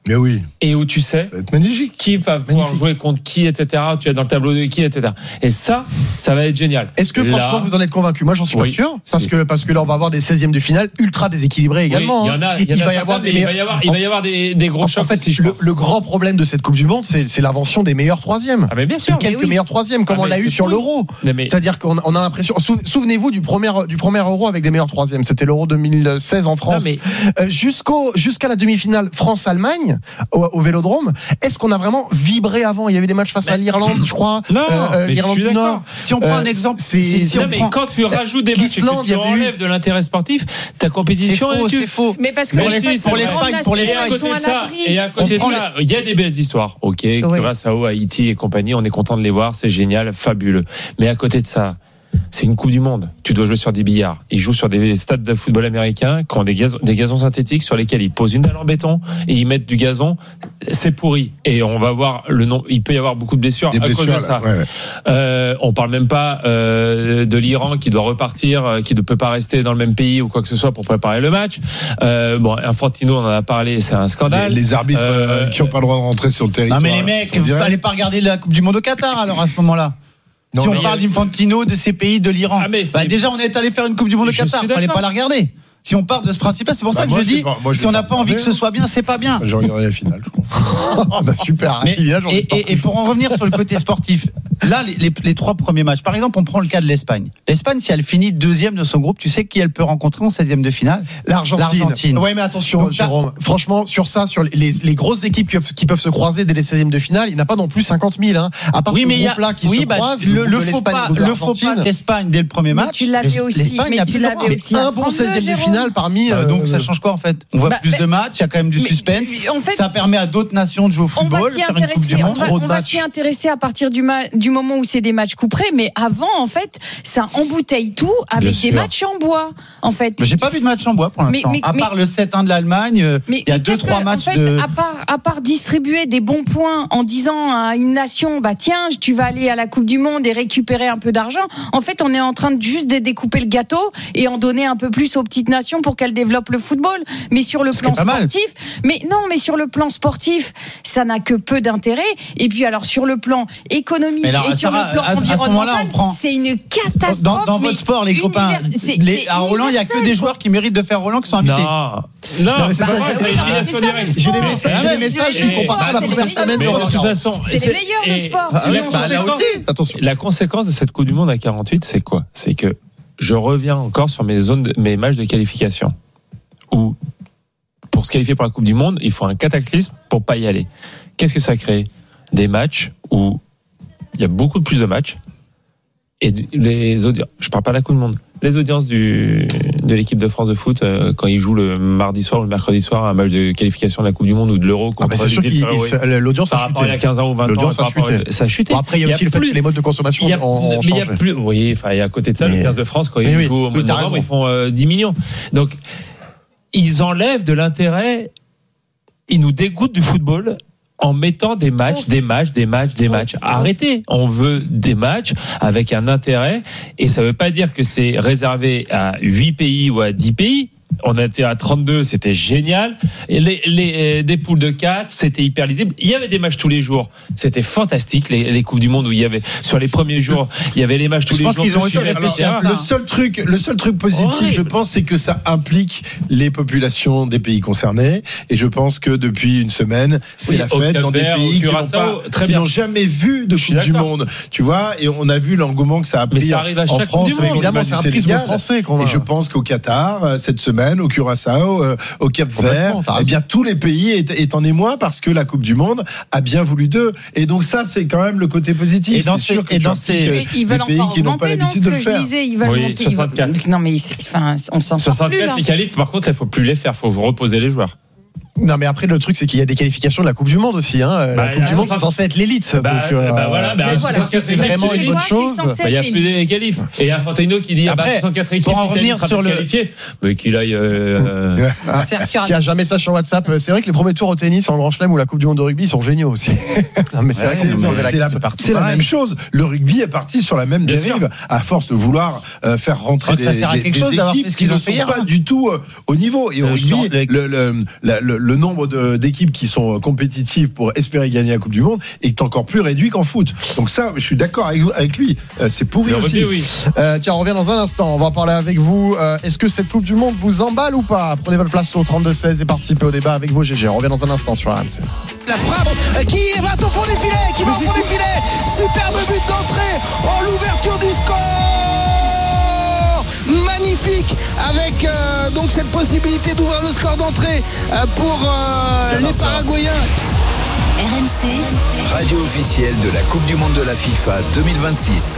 Mais oui. Et où tu sais ça va être magnifique. Qui va pouvoir magnifique. jouer contre qui, et cetera. Tu es dans le tableau de qui, et cetera. Et ça, ça va être génial. Est-ce que là, franchement vous en êtes convaincu? Moi, j'en suis oui, pas sûr, parce si. que parce que là, on va avoir des seizièmes de finale ultra déséquilibrés également. Oui, il y en a. Il, y en a il va y avoir des. Il va y avoir, il va y avoir des, des gros chocs. En fait, aussi, je le, pense. le grand problème de cette Coupe du Monde, c'est, c'est l'invention des meilleurs troisièmes. Ah mais bien sûr. Quelques oui. meilleurs troisièmes, comme ah on l'a eu sur l'Euro. Mais... C'est-à-dire qu'on on a l'impression. Souvenez-vous du premier du premier Euro avec des meilleurs troisièmes. C'était l'Euro deux mille seize en France. Non, mais... euh, jusqu'au jusqu'à la demi-finale France-Allemagne au, au Vélodrome. Est-ce qu'on a vraiment vibré avant? Il y avait des matchs face à l'Irlande, je crois. Non, euh, l'Irlande du Nord. Si on prend un exemple, c'est, si si non, mais prend... quand tu rajoutes des matchs et que tu enlèves de l'intérêt sportif, ta compétition c'est faux, c'est faux. Mais parce que pour l'Espagne, pour l'Espagne, pour l'Espagne, et à côté de ça, il y a des belles histoires. Ok, Curaçao, Haïti et compagnie, on est content de les voir, c'est génial, fabuleux. Mais à côté de ça, c'est une Coupe du Monde. Tu dois jouer sur des billards. Ils jouent sur des stades de football américains qui ont des gazons, des gazons synthétiques sur lesquels ils posent une dalle en béton et ils mettent du gazon. C'est pourri. Et on va voir le nom. Il peut y avoir beaucoup de blessures des à blessures, cause de ça. Là, ouais, ouais. Euh, on parle même pas euh, de l'Iran qui doit repartir, qui ne peut pas rester dans le même pays ou quoi que ce soit pour préparer le match. Euh, bon, Infantino, on en a parlé, c'est un scandale. Les, les arbitres euh, qui n'ont pas le droit de rentrer sur le territoire. Non mais les mecs, vous n'allez pas regarder la Coupe du Monde au Qatar alors à ce moment-là. Non, si on parle d'Infantino, de ces pays, de l'Iran, ah bah déjà on est allé faire une Coupe du Monde au Qatar, il fallait pas la regarder. Si on part de ce principe-là, c'est pour bah ça que moi, je dis, pas, moi, si on n'a pas envie que ce soit bien, c'est pas bien. J'ai regardé la finale, je crois. bah super. Mais, et, et, et pour en revenir sur le côté sportif, là, les, les, les trois premiers matchs, par exemple, on prend le cas de l'Espagne. L'Espagne, si elle finit deuxième de son groupe, tu sais qui elle peut rencontrer en seizième de finale? L'Argentine. L'Argentine. Ouais, mais attention, donc, Jérôme. Franchement, sur ça, sur les, les grosses équipes qui, qui peuvent se croiser dès les seizièmes de finale, il n'y en a pas non plus cinquante mille. Hein. À part oui, ce groupe-là qui oui, se bah, croise, le, le, faux pas, le faux pas de l'Espagne dès le premier match. Tu l'avais aussi. Mais tu l'avais aussi. Un bon seizième de finale parmi. Donc ça change quoi en fait? On voit bah, plus mais, de matchs, il y a quand même du suspense. En fait, ça permet à d'autres nations de jouer au football, faire une Coupe du Monde. On va, on va s'y intéresser à partir du, ma- du moment où c'est des matchs couperés, mais avant en fait, ça embouteille tout avec Bien des sûr. matchs en bois. En fait, mais j'ai pas vu de match en bois pour l'instant. Mais, mais, à part mais, le sept un de l'Allemagne, il y a deux trois matchs en fait, de. À part, à part distribuer des bons points en disant à une nation, bah tiens, tu vas aller à la Coupe du Monde et récupérer un peu d'argent. En fait, on est en train de juste de découper le gâteau et en donner un peu plus aux petites nations pour qu'elles développent le football. Mais sur le plan sportif, mais non, mais sur le plan sportif, ça n'a que peu d'intérêt. Et puis alors sur le plan économique alors, et sur Sarah, le plan à, environnemental, à prend... c'est une catastrophe. Dans, dans votre sport, les univers... copains, c'est, les, c'est à Roland, il n'y a que des joueurs qui méritent de faire Roland qui sont invités. Non, non, non mais c'est pas vrai. J'ai des messages, j'ai des messages qui comparent la première semaine. De toute façon, c'est les meilleurs de sport. La conséquence de cette Coupe du Monde à quarante-huit, c'est quoi? C'est que je reviens encore sur mes zones, mes matchs de qualification. Où, pour se qualifier pour la Coupe du Monde, il faut un cataclysme pour pas y aller. Qu'est-ce que ça crée? Des matchs où il y a beaucoup plus de matchs et les audiences. Je parle pas de la Coupe du Monde. Les audiences du, de l'équipe de France de foot euh, quand ils jouent le mardi soir ou le mercredi soir un match de qualification de la Coupe du Monde ou de l'Euro. Ah bah c'est sûr que l'audience a chuté. Il y a quinze ans ou vingt l'audience ans, a chuté. Ça a chuté. Bon, après il y a aussi le fait que les modes de consommation a, ont, ont mais changé. Il y a plus. Oui, enfin et à côté de ça, mais, le quinze de France quand ils oui, jouent au mois de novembre, ils font euh, dix millions. Donc ils enlèvent de l'intérêt, ils nous dégoûtent du football en mettant des matchs, oh. des matchs, des matchs, des oh. matchs. Arrêtez, on veut des matchs avec un intérêt et ça veut pas dire que c'est réservé à huit pays ou à dix pays. On était à trente-deux, c'était génial. Et les, les, des poules de quatre, c'était hyper lisible. Il y avait des matchs tous les jours. C'était fantastique, les, les Coupes du Monde où il y avait, sur les premiers jours, il y avait les matchs tous je les jours. Qu'ils ont aussi réfléchi à ça. Le seul truc, le seul truc positif, ouais. je pense, c'est que ça implique les populations des pays concernés. Et je pense que depuis une semaine, c'est oui, la fête dans des pays qui, n'ont, pas, qui n'ont jamais vu de Coupe du Monde. Tu vois, et on a vu l'engouement que ça a pris mais ça arrive à en chaque France. Coupe du Monde. Évidemment, c'est un prisme français. Et je pense qu'au Qatar, cette semaine, au Curaçao, euh, au Cap-Vert, eh bien tous les pays est, est en émoi parce que la Coupe du Monde a bien voulu d'eux. Et donc ça, c'est quand même le côté positif. Et dans c'est ces, sûr que et dans ces ils veulent pays qui n'ont pas l'habitude de le faire. Disais, ils veulent oui, monter, soixante-quatre. Ils veulent... Non mais enfin, on s'en sort plus. soixante-quatre les qualifs, par contre, il faut plus les faire. Il faut reposer les joueurs. Non mais après le truc c'est qu'il y a des qualifications de la Coupe du Monde aussi hein. Bah, la Coupe du Monde c'est censé être l'élite bah, donc euh, bah voilà bah, est-ce voilà. que c'est vraiment une bonne chose? Il y a plus des qualifs et il y a Infantino qui dit après, ah bah soixante-quatre équipes pour en revenir sur le qualifié mais qu'il aille euh, euh... il y a jamais ça sur WhatsApp. C'est vrai que les premiers tours au tennis en Grand Chelem ou la Coupe du Monde de rugby sont géniaux aussi. Non mais c'est, ouais, c'est, c'est, c'est, la, c'est la même chose. Le rugby est parti sur la même dérive à force de vouloir euh, faire rentrer des, ça sert à quelque chose des équipes qui ne sont pas du tout au niveau et au rugby le nombre de, d'équipes qui sont compétitives pour espérer gagner la Coupe du Monde est encore plus réduit qu'en foot. Donc ça, je suis d'accord avec, avec lui. Euh, c'est pourri Le aussi. rugby, oui. Euh, tiens, on revient dans un instant. On va parler avec vous. Euh, est-ce que cette Coupe du Monde vous emballe ou pas? Prenez votre place au trente-deux seize et participez au débat avec vos G G. On revient dans un instant sur R M C. La frappe qui va au fond des filets, qui va au fond des filets. Superbe but d'entrée. Oh, l'ouverture du score. Magnifique, avec euh, donc cette possibilité d'ouvrir le score d'entrée euh, pour euh, les Paraguayens. R M C, radio officielle de la Coupe du Monde de la FIFA deux mille vingt-six.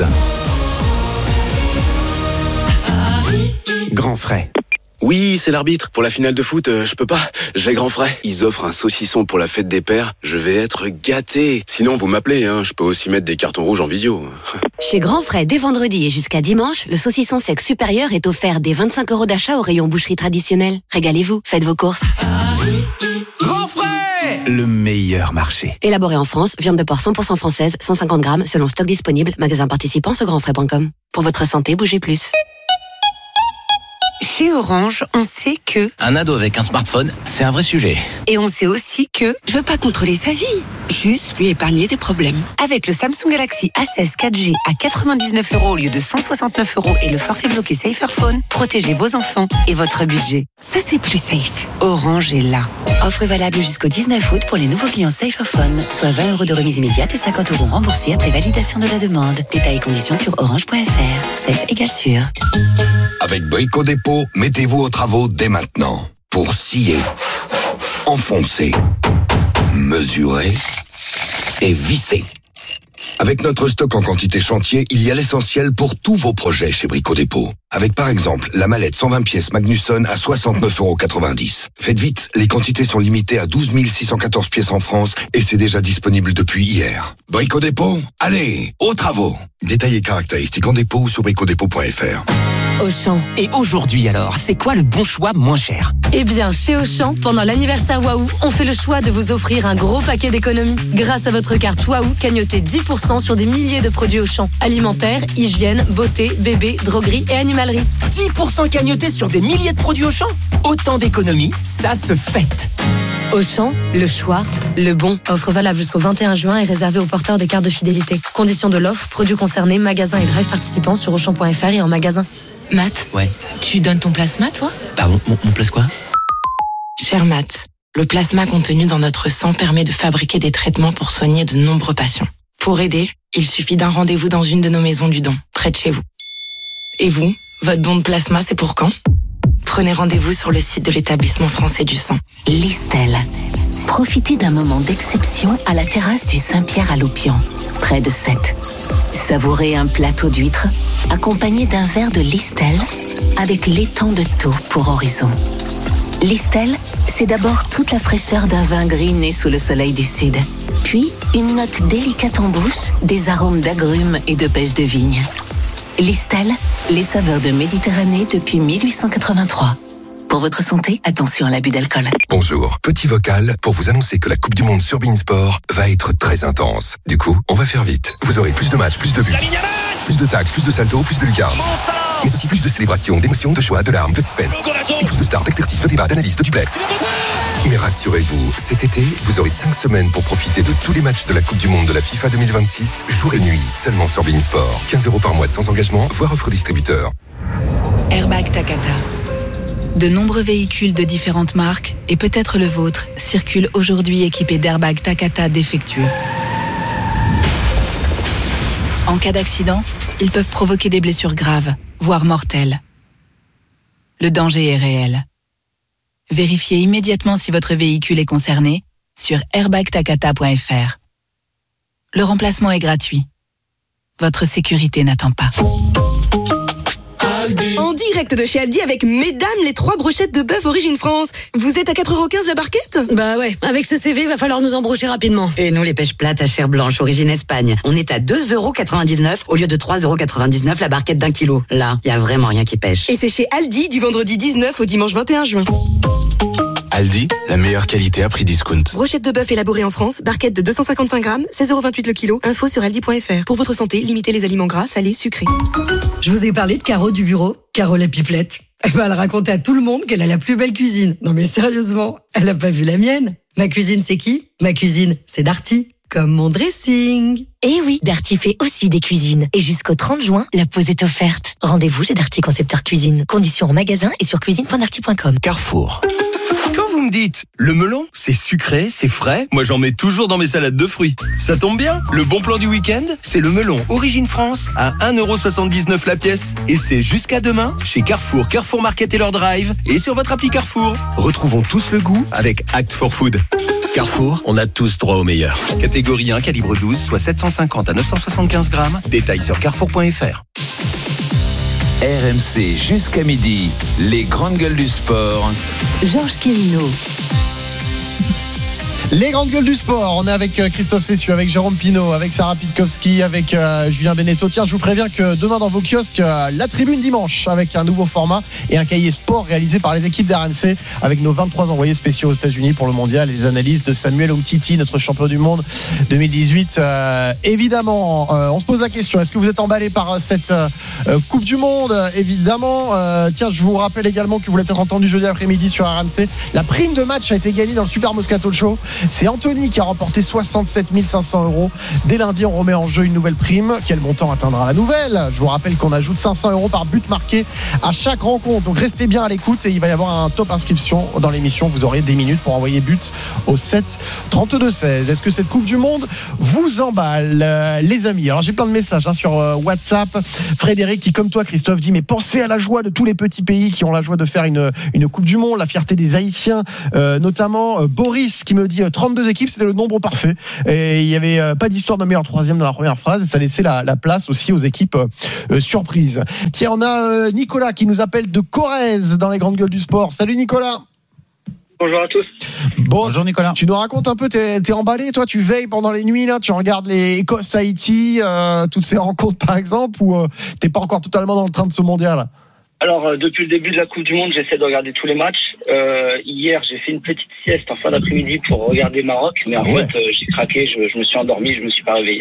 Grand frais. Oui, c'est l'arbitre. Pour la finale de foot, euh, je peux pas. J'ai grand frais. Ils offrent un saucisson pour la fête des pères. Je vais être gâté. Sinon, vous m'appelez, hein. Je peux aussi mettre des cartons rouges en visio. Chez Grand Frais, dès vendredi et jusqu'à dimanche, le saucisson sec supérieur est offert dès vingt-cinq euros d'achat au rayon boucherie traditionnelle. Régalez-vous, faites vos courses. Grand frais, le meilleur marché. Élaboré en France, viande de porc cent pour cent française, cent cinquante grammes, selon stock disponible, magasin participant sur grand frais point com. Pour votre santé, bougez plus. Chez Orange, on sait que... Un ado avec un smartphone, c'est un vrai sujet. Et on sait aussi que... Je veux pas contrôler sa vie, juste lui épargner des problèmes. Avec le Samsung Galaxy A seize quatre G à quatre-vingt-dix-neuf euros au lieu de cent soixante-neuf euros et le forfait bloqué Saferphone, protégez vos enfants et votre budget. Ça, c'est plus safe. Orange est là. Offre valable jusqu'au dix-neuf août pour les nouveaux clients Saferphone, soit vingt euros de remise immédiate et cinquante euros remboursés après validation de la demande. Détails et conditions sur orange point f r. Safe égale sûr. Avec Brico Dépôt, mettez-vous aux travaux dès maintenant. Pour scier, enfoncer, mesurer et visser. Avec notre stock en quantité chantier, il y a l'essentiel pour tous vos projets chez Brico Dépôt. Avec par exemple la mallette cent vingt pièces Magnusson à soixante-neuf euros quatre-vingt-dix. Faites vite, les quantités sont limitées à douze mille six cent quatorze pièces en France et c'est déjà disponible depuis hier. Brico Dépôt, allez, aux travaux. Détails et caractéristiques en dépôt ou sur brico dépôt point f r. Auchan. Et aujourd'hui alors, c'est quoi le bon choix moins cher? Eh bien, chez Auchan, pendant l'anniversaire Waouh, on fait le choix de vous offrir un gros paquet d'économies. Grâce à votre carte Waouh, cagnotez dix pour cent sur des milliers de produits Auchan. Alimentaire, hygiène, beauté, bébé, droguerie et animalerie. dix pour cent cagnotés sur des milliers de produits Auchan? Autant d'économies, ça se fête. Auchan, le choix, le bon. Offre valable jusqu'au vingt et un juin et réservée aux porteurs des cartes de fidélité. Conditions de l'offre, produits concernés, magasins et drive participants sur auchan point f r et en magasin. Matt, Ouais. tu donnes ton plasma, toi? Pardon, mon, mon place quoi? Cher Matt, le plasma contenu dans notre sang permet de fabriquer des traitements pour soigner de nombreux patients. Pour aider, il suffit d'un rendez-vous dans une de nos maisons du don, près de chez vous. Et vous, votre don de plasma, c'est pour quand? Prenez rendez-vous sur le site de l'établissement français du sang. Listel. Profitez d'un moment d'exception à la terrasse du Saint-Pierre à Loupian, près de Sète. Savourez un plateau d'huîtres accompagné d'un verre de Listel avec l'étang de Thau pour horizon. Listel, c'est d'abord toute la fraîcheur d'un vin gris né sous le soleil du sud. Puis, une note délicate en bouche, des arômes d'agrumes et de pêche de vigne. Listel, les saveurs de Méditerranée depuis mille huit cent quatre-vingt-trois. Pour votre santé, attention à l'abus d'alcool. Bonjour, petit vocal pour vous annoncer que la Coupe du Monde sur Beansport va être très intense. Du coup, on va faire vite. Vous aurez plus de matchs, plus de buts, plus de tacles, plus de saltos, plus de lucarnes. Mais aussi plus de célébrations, d'émotions, de joie, de larmes, de suspense. Et plus de stars, d'expertise, de débats, d'analyses, de duplex. Mais rassurez-vous, cet été, vous aurez cinq semaines pour profiter de tous les matchs de la Coupe du Monde de la FIFA deux mille vingt-six, jour et nuit, seulement sur Beansport. quinze euros par mois sans engagement, voire offre distributeur. Airbag Takata. De nombreux véhicules de différentes marques, et peut-être le vôtre, circulent aujourd'hui équipés d'airbags Takata défectueux. En cas d'accident, ils peuvent provoquer des blessures graves, voire mortelles. Le danger est réel. Vérifiez immédiatement si votre véhicule est concerné sur airbag takata point f r. Le remplacement est gratuit. Votre sécurité n'attend pas. En direct de chez Aldi avec mesdames les trois brochettes de bœuf Origine France. Vous êtes à quatre euros quinze la barquette? Bah ouais, avec ce C V, va falloir nous embrocher rapidement. Et nous les pêches plates à chair blanche Origine Espagne. On est à deux euros quatre-vingt-dix-neuf au lieu de trois euros quatre-vingt-dix-neuf la barquette d'un kilo. Là, y a vraiment rien qui pêche. Et c'est chez Aldi du vendredi dix-neuf au dimanche vingt et un juin. Aldi, la meilleure qualité à prix discount. Brochette de bœuf élaborée en France, barquette de deux cent cinquante-cinq grammes, seize euros vingt-huit le kilo. Info sur aldi point f r. Pour votre santé, limitez les aliments gras, salés, sucrés. Je vous ai parlé de Caro du bureau, Caro la pipelette. Elle va le raconter à tout le monde qu'elle a la plus belle cuisine. Non mais sérieusement, elle a pas vu la mienne. Ma cuisine, c'est qui ? Ma cuisine, c'est Darty. Comme mon dressing. Eh oui, Darty fait aussi des cuisines. Et jusqu'au trente juin, la pause est offerte. Rendez-vous chez Darty Concepteur Cuisine. Conditions en magasin et sur cuisine point darty point com. Carrefour. Quand vous me dites, le melon, c'est sucré, c'est frais, moi j'en mets toujours dans mes salades de fruits. Ça tombe bien, le bon plan du week-end, c'est le melon Origine France à un euro soixante-dix-neuf la pièce. Et c'est jusqu'à demain chez Carrefour, Carrefour Market et leur drive et sur votre appli Carrefour. Retrouvons tous le goût avec Act for Food. Carrefour, on a tous droit au meilleur. Catégorie un, calibre douze, soit sept cent cinquante à neuf cent soixante-quinze grammes. Détails sur carrefour point f r. R M C jusqu'à midi, les grandes gueules du sport. Georges Quirino. Les grandes gueules du sport, on est avec Christophe Cessieux, avec Jérôme Pinault, avec Sarah Pitkowski, avec euh, Julien Beneteau. Tiens, je vous préviens que demain dans vos kiosques, euh, la tribune dimanche, avec un nouveau format et un cahier sport réalisé par les équipes d'R M C, avec nos vingt-trois envoyés spéciaux aux États-Unis pour le mondial et les analyses de Samuel Umtiti, notre champion du monde deux mille dix-huit. Euh, évidemment, euh, on se pose la question, est-ce que vous êtes emballé par cette euh, Coupe du Monde ? Évidemment. Euh, tiens, je vous rappelle également que vous l'avez peut-être entendu jeudi après-midi sur R M C, la prime de match a été gagnée dans le Super Moscato Show. C'est Anthony qui a remporté soixante-sept mille cinq cents euros. Dès lundi, on remet en jeu une nouvelle prime. Quel montant atteindra la nouvelle ? Je vous rappelle qu'on ajoute cinq cents euros par but marqué à chaque rencontre. Donc restez bien à l'écoute et il va y avoir un top inscription dans l'émission. Vous aurez dix minutes pour envoyer but au sept trente-deux seize. Est-ce que cette Coupe du Monde vous emballe, euh, les amis ? Alors j'ai plein de messages hein, sur euh, WhatsApp. Frédéric qui, comme toi Christophe, dit mais pensez à la joie de tous les petits pays qui ont la joie de faire une, une Coupe du Monde, la fierté des Haïtiens, euh, notamment euh, Boris qui me dit euh, trente-deux équipes, c'était le nombre parfait et il n'y avait euh, pas d'histoire de meilleur troisième dans la première phrase et ça laissait la, la place aussi aux équipes euh, surprises. Tiens, on a euh, Nicolas qui nous appelle de Corrèze dans les grandes gueules du sport. Salut Nicolas. Bonjour à tous. Bon, bonjour Nicolas. Tu nous racontes un peu, t'es, t'es emballé, toi, tu veilles pendant les nuits, là, tu regardes les Écosse-Haïti, euh, toutes ces rencontres par exemple, ou euh, t'es pas encore totalement dans le train de ce mondial ? Alors, euh, depuis le début de la Coupe du Monde, j'essaie de regarder tous les matchs. Euh, hier, j'ai fait une petite sieste en fin d'après-midi pour regarder Maroc, mais en ah ouais. fait, euh, j'ai craqué, je, je me suis endormi, je me suis pas réveillé.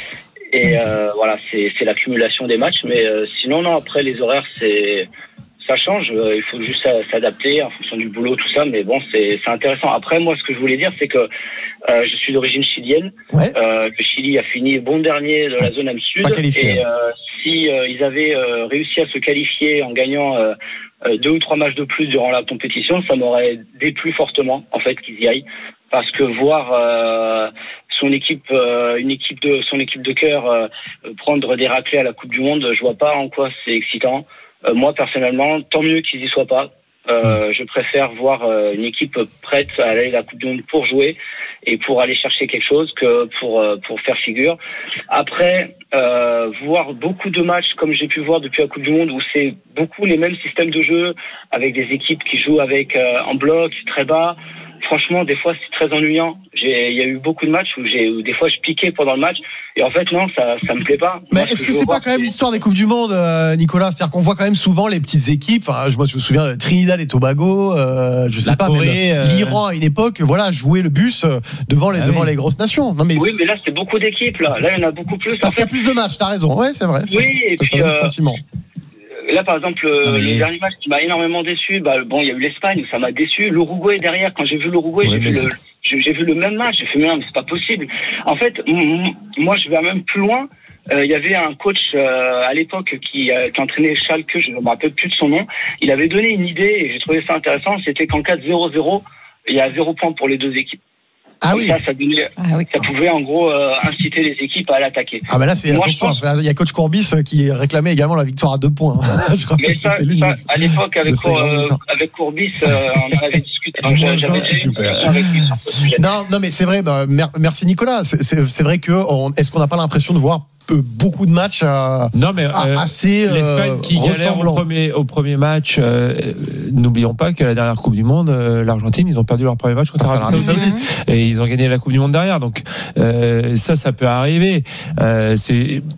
Et euh, voilà, c'est, c'est l'accumulation des matchs, mais euh, sinon, non, après, les horaires, c'est... ça change, il faut juste s'adapter en fonction du boulot, tout ça, mais bon, c'est, c'est intéressant. Après, moi, ce que je voulais dire, c'est que euh, je suis d'origine chilienne. Ouais. Euh, le Chili a fini bon dernier de la zone M Sud. Et euh, si euh, ils avaient euh, réussi à se qualifier en gagnant euh, deux ou trois matchs de plus durant la compétition, ça m'aurait déplu fortement, en fait, qu'ils y aillent. Parce que voir euh, son équipe, euh, une équipe de son équipe de cœur euh, prendre des raclées à la Coupe du Monde, je vois pas en quoi c'est excitant. Euh, moi, personnellement, tant mieux qu'ils y soient pas. Euh, je préfère voir euh, une équipe prête à aller à la Coupe du Monde pour jouer et pour aller chercher quelque chose que pour euh, pour faire figure. Après, euh, voir beaucoup de matchs comme j'ai pu voir depuis la Coupe du Monde où c'est beaucoup les mêmes systèmes de jeu avec des équipes qui jouent avec euh, en bloc très bas. Franchement, des fois, c'est très ennuyant. J'ai, il y a eu beaucoup de matchs où j'ai, où des fois, je piquais pendant le match. Et en fait, non, ça, ça me plaît pas. Mais Moi, est-ce que, que c'est pas quand même l'histoire des Coupes du Monde, euh, Nicolas? C'est-à-dire qu'on voit quand même souvent les petites équipes. Enfin, je me souviens de Trinidad et Tobago, euh, je sais La pas, Corée, même, euh... l'Iran à une époque, voilà, jouer le bus devant les, ah devant oui. les grosses nations. Non, mais oui, mais là, c'est beaucoup d'équipes, là. Là, il y en a beaucoup plus. Parce en fait. qu'il y a plus de matchs, t'as raison. Ouais, c'est vrai. Oui, et puis, euh, sentiment. Là, par exemple, ah, mais... le dernier match qui m'a énormément déçu, bah, bon, il y a eu l'Espagne, ça m'a déçu. L'Uruguay derrière, quand j'ai vu l'Uruguay, ouais, j'ai, vu le, j'ai, j'ai vu le même match, j'ai fait, mais non, c'est pas possible. En fait, m- moi, je vais même plus loin. Il euh, y avait un coach euh, à l'époque qui, euh, qui entraînait Schalke, je ne me rappelle plus de son nom. Il avait donné une idée, et j'ai trouvé ça intéressant, c'était qu'en cas de zéro zéro, il y a zéro point pour les deux équipes. Ah Donc oui. Ça, ça, donnait, ah oui. ça pouvait en gros euh, inciter les équipes à l'attaquer. Ah ben là, c'est attention. Pense... Il y a coach Courbis qui réclamait également la victoire à deux points. Je mais ça, ça des, à l'époque avec, Cour, euh, avec Courbis, euh, on en avait discuté. Enfin, j'avais ça, c'est super. Avec lui sur ce sujet. Non, non, mais c'est vrai. Bah, merci Nicolas. C'est, c'est, c'est vrai que on, est-ce qu'on n'a pas l'impression de voir beaucoup de matchs euh, non mais euh, assez l'Espagne euh, qui galère au premier au premier match euh, n'oublions pas que la dernière Coupe du Monde euh, l'Argentine ils ont perdu leur premier match contre ah, l'Arabie Saoudite et ils ont gagné la Coupe du Monde derrière donc euh, ça ça peut arriver euh, c'est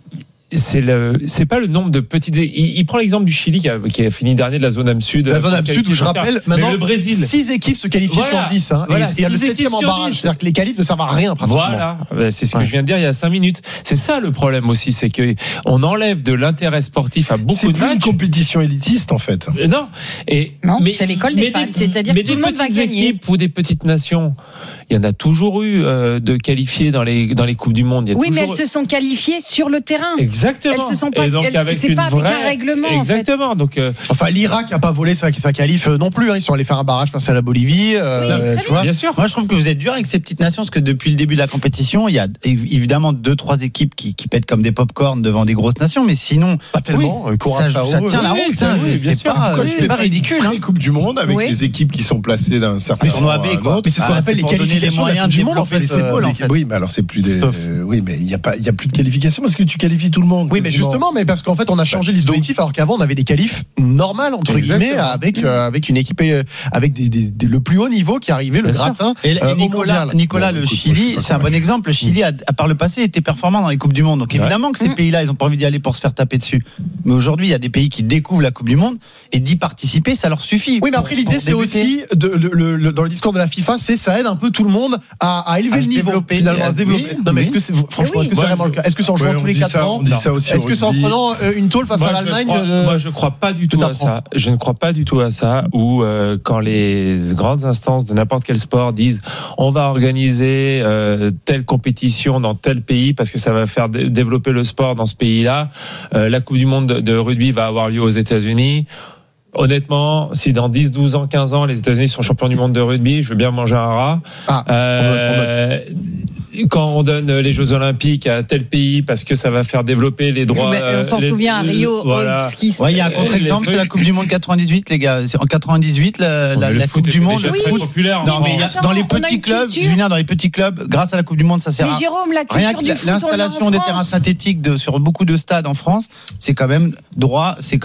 c'est le, c'est pas le nombre de petites. Il, il prend l'exemple du Chili qui a, qui a fini dernier de la zone Sud. La zone Sud où je rappelle maintenant le Brésil. six équipes se qualifient voilà. sur dix. Hein, voilà, et il y a le septième en barrage. C'est-à-dire que les qualifs ne servent à rien pratiquement. Voilà, c'est ce que ouais. je viens de dire il y a cinq minutes. C'est ça le problème aussi, c'est que on enlève de l'intérêt sportif à beaucoup c'est de plus matchs. Une compétition élitiste en fait. Euh, non, et non, mais, c'est l'école des fans. Des, c'est-à-dire que tout le monde va gagner. Équipes ou des petites nations, il y en a toujours eu euh, de qualifiés dans les dans les coupes du monde. Il y a oui, toujours... mais elles se sont qualifiées sur le terrain. Exactement. Elles se sont pas. Et donc, elles, avec c'est une pas vraie... avec un règlement. Exactement. En fait. Donc, euh... enfin, l'Irak n'a pas volé sa, sa qualif non plus. Hein. Ils sont allés faire un barrage face à la Bolivie. Euh, oui, tu vois. Bien sûr. Moi, je trouve que vous êtes dur avec ces petites nations parce que depuis le début de la compétition, il y a évidemment deux, trois équipes qui, qui pètent comme des pop-corn devant des grosses nations, mais sinon pas tellement. Oui, ça, ça, ça tient la route. Oui, hein, oui, c'est pas, oui, c'est pas ridicule. Hein. Les coupes du monde avec oui. les équipes qui sont placées d'un certain tournoi B, quoi. Mais c'est ce qu'on ah, appelle les qualifications les moyens du monde. En fait, c'est beau, en fait. Oui, mais alors c'est plus des. Euh, oui, mais il y a pas, il y a plus de qualification parce que tu qualifies tout le monde. Oui, mais justement, mais parce qu'en fait, on a changé le dispositif alors qu'avant on avait des qualifs normales entre Exactement. guillemets avec euh, avec une équipe avec des, des, des, le plus haut niveau qui arrivait le gratin. Et, et euh, Nicolas, Nicolas, bon, le Chili, c'est un bon exemple. Le Chili a, a par le passé été performant dans les coupes du monde. Donc évidemment ouais. que ces mmh. pays-là, ils ont pas envie d'y aller pour se faire taper dessus. Mais aujourd'hui, il y a des pays qui découvrent la Coupe du Monde et d'y participer, ça leur suffit. Oui, mais après l'idée, c'est aussi de, le, le, le, dans le discours de la FIFA, c'est ça aide un peu tout le monde à, à élever à le niveau, développer, finalement, à se développer. Oui, non, mais est-ce que c'est franchement, oui. est-ce que c'est vraiment le cas? Est-ce que c'est en jouant tous les quatre ans? Est-ce que c'est en prenant une tôle face à l'Allemagne? Moi, je crois pas du tout à ça. Je ne crois pas du tout à ça. Où quand les grandes instances de n'importe quel sport disent on va organiser euh, telle compétition dans tel pays parce que ça va faire d- développer le sport dans ce pays-là. Euh, la Coupe du monde de, de rugby va avoir lieu aux États-Unis. Honnêtement, si dans dix, douze ans, quinze ans, les États-Unis sont champions du monde de rugby, je veux bien manger un rat. Ah, euh, on note, on note. Quand on donne les Jeux Olympiques à tel pays parce que ça va faire développer les droits. Mais on s'en les, souvient à Rio. Voilà. Il ouais, y a un contre-exemple, c'est la Coupe du Monde quatre-vingt-dix-huit, les gars. C'est en quatre-vingt-dix-huit, la, la, la Coupe du Monde. Oui, foot. populaire. Non, mais attends, dans les petits clubs, Julien, dans les petits clubs, grâce à la Coupe du Monde, ça sert mais à Jérôme, la rien que du foot, l'installation des terrains synthétiques de, sur beaucoup de stades en France, c'est quand même droit, c'est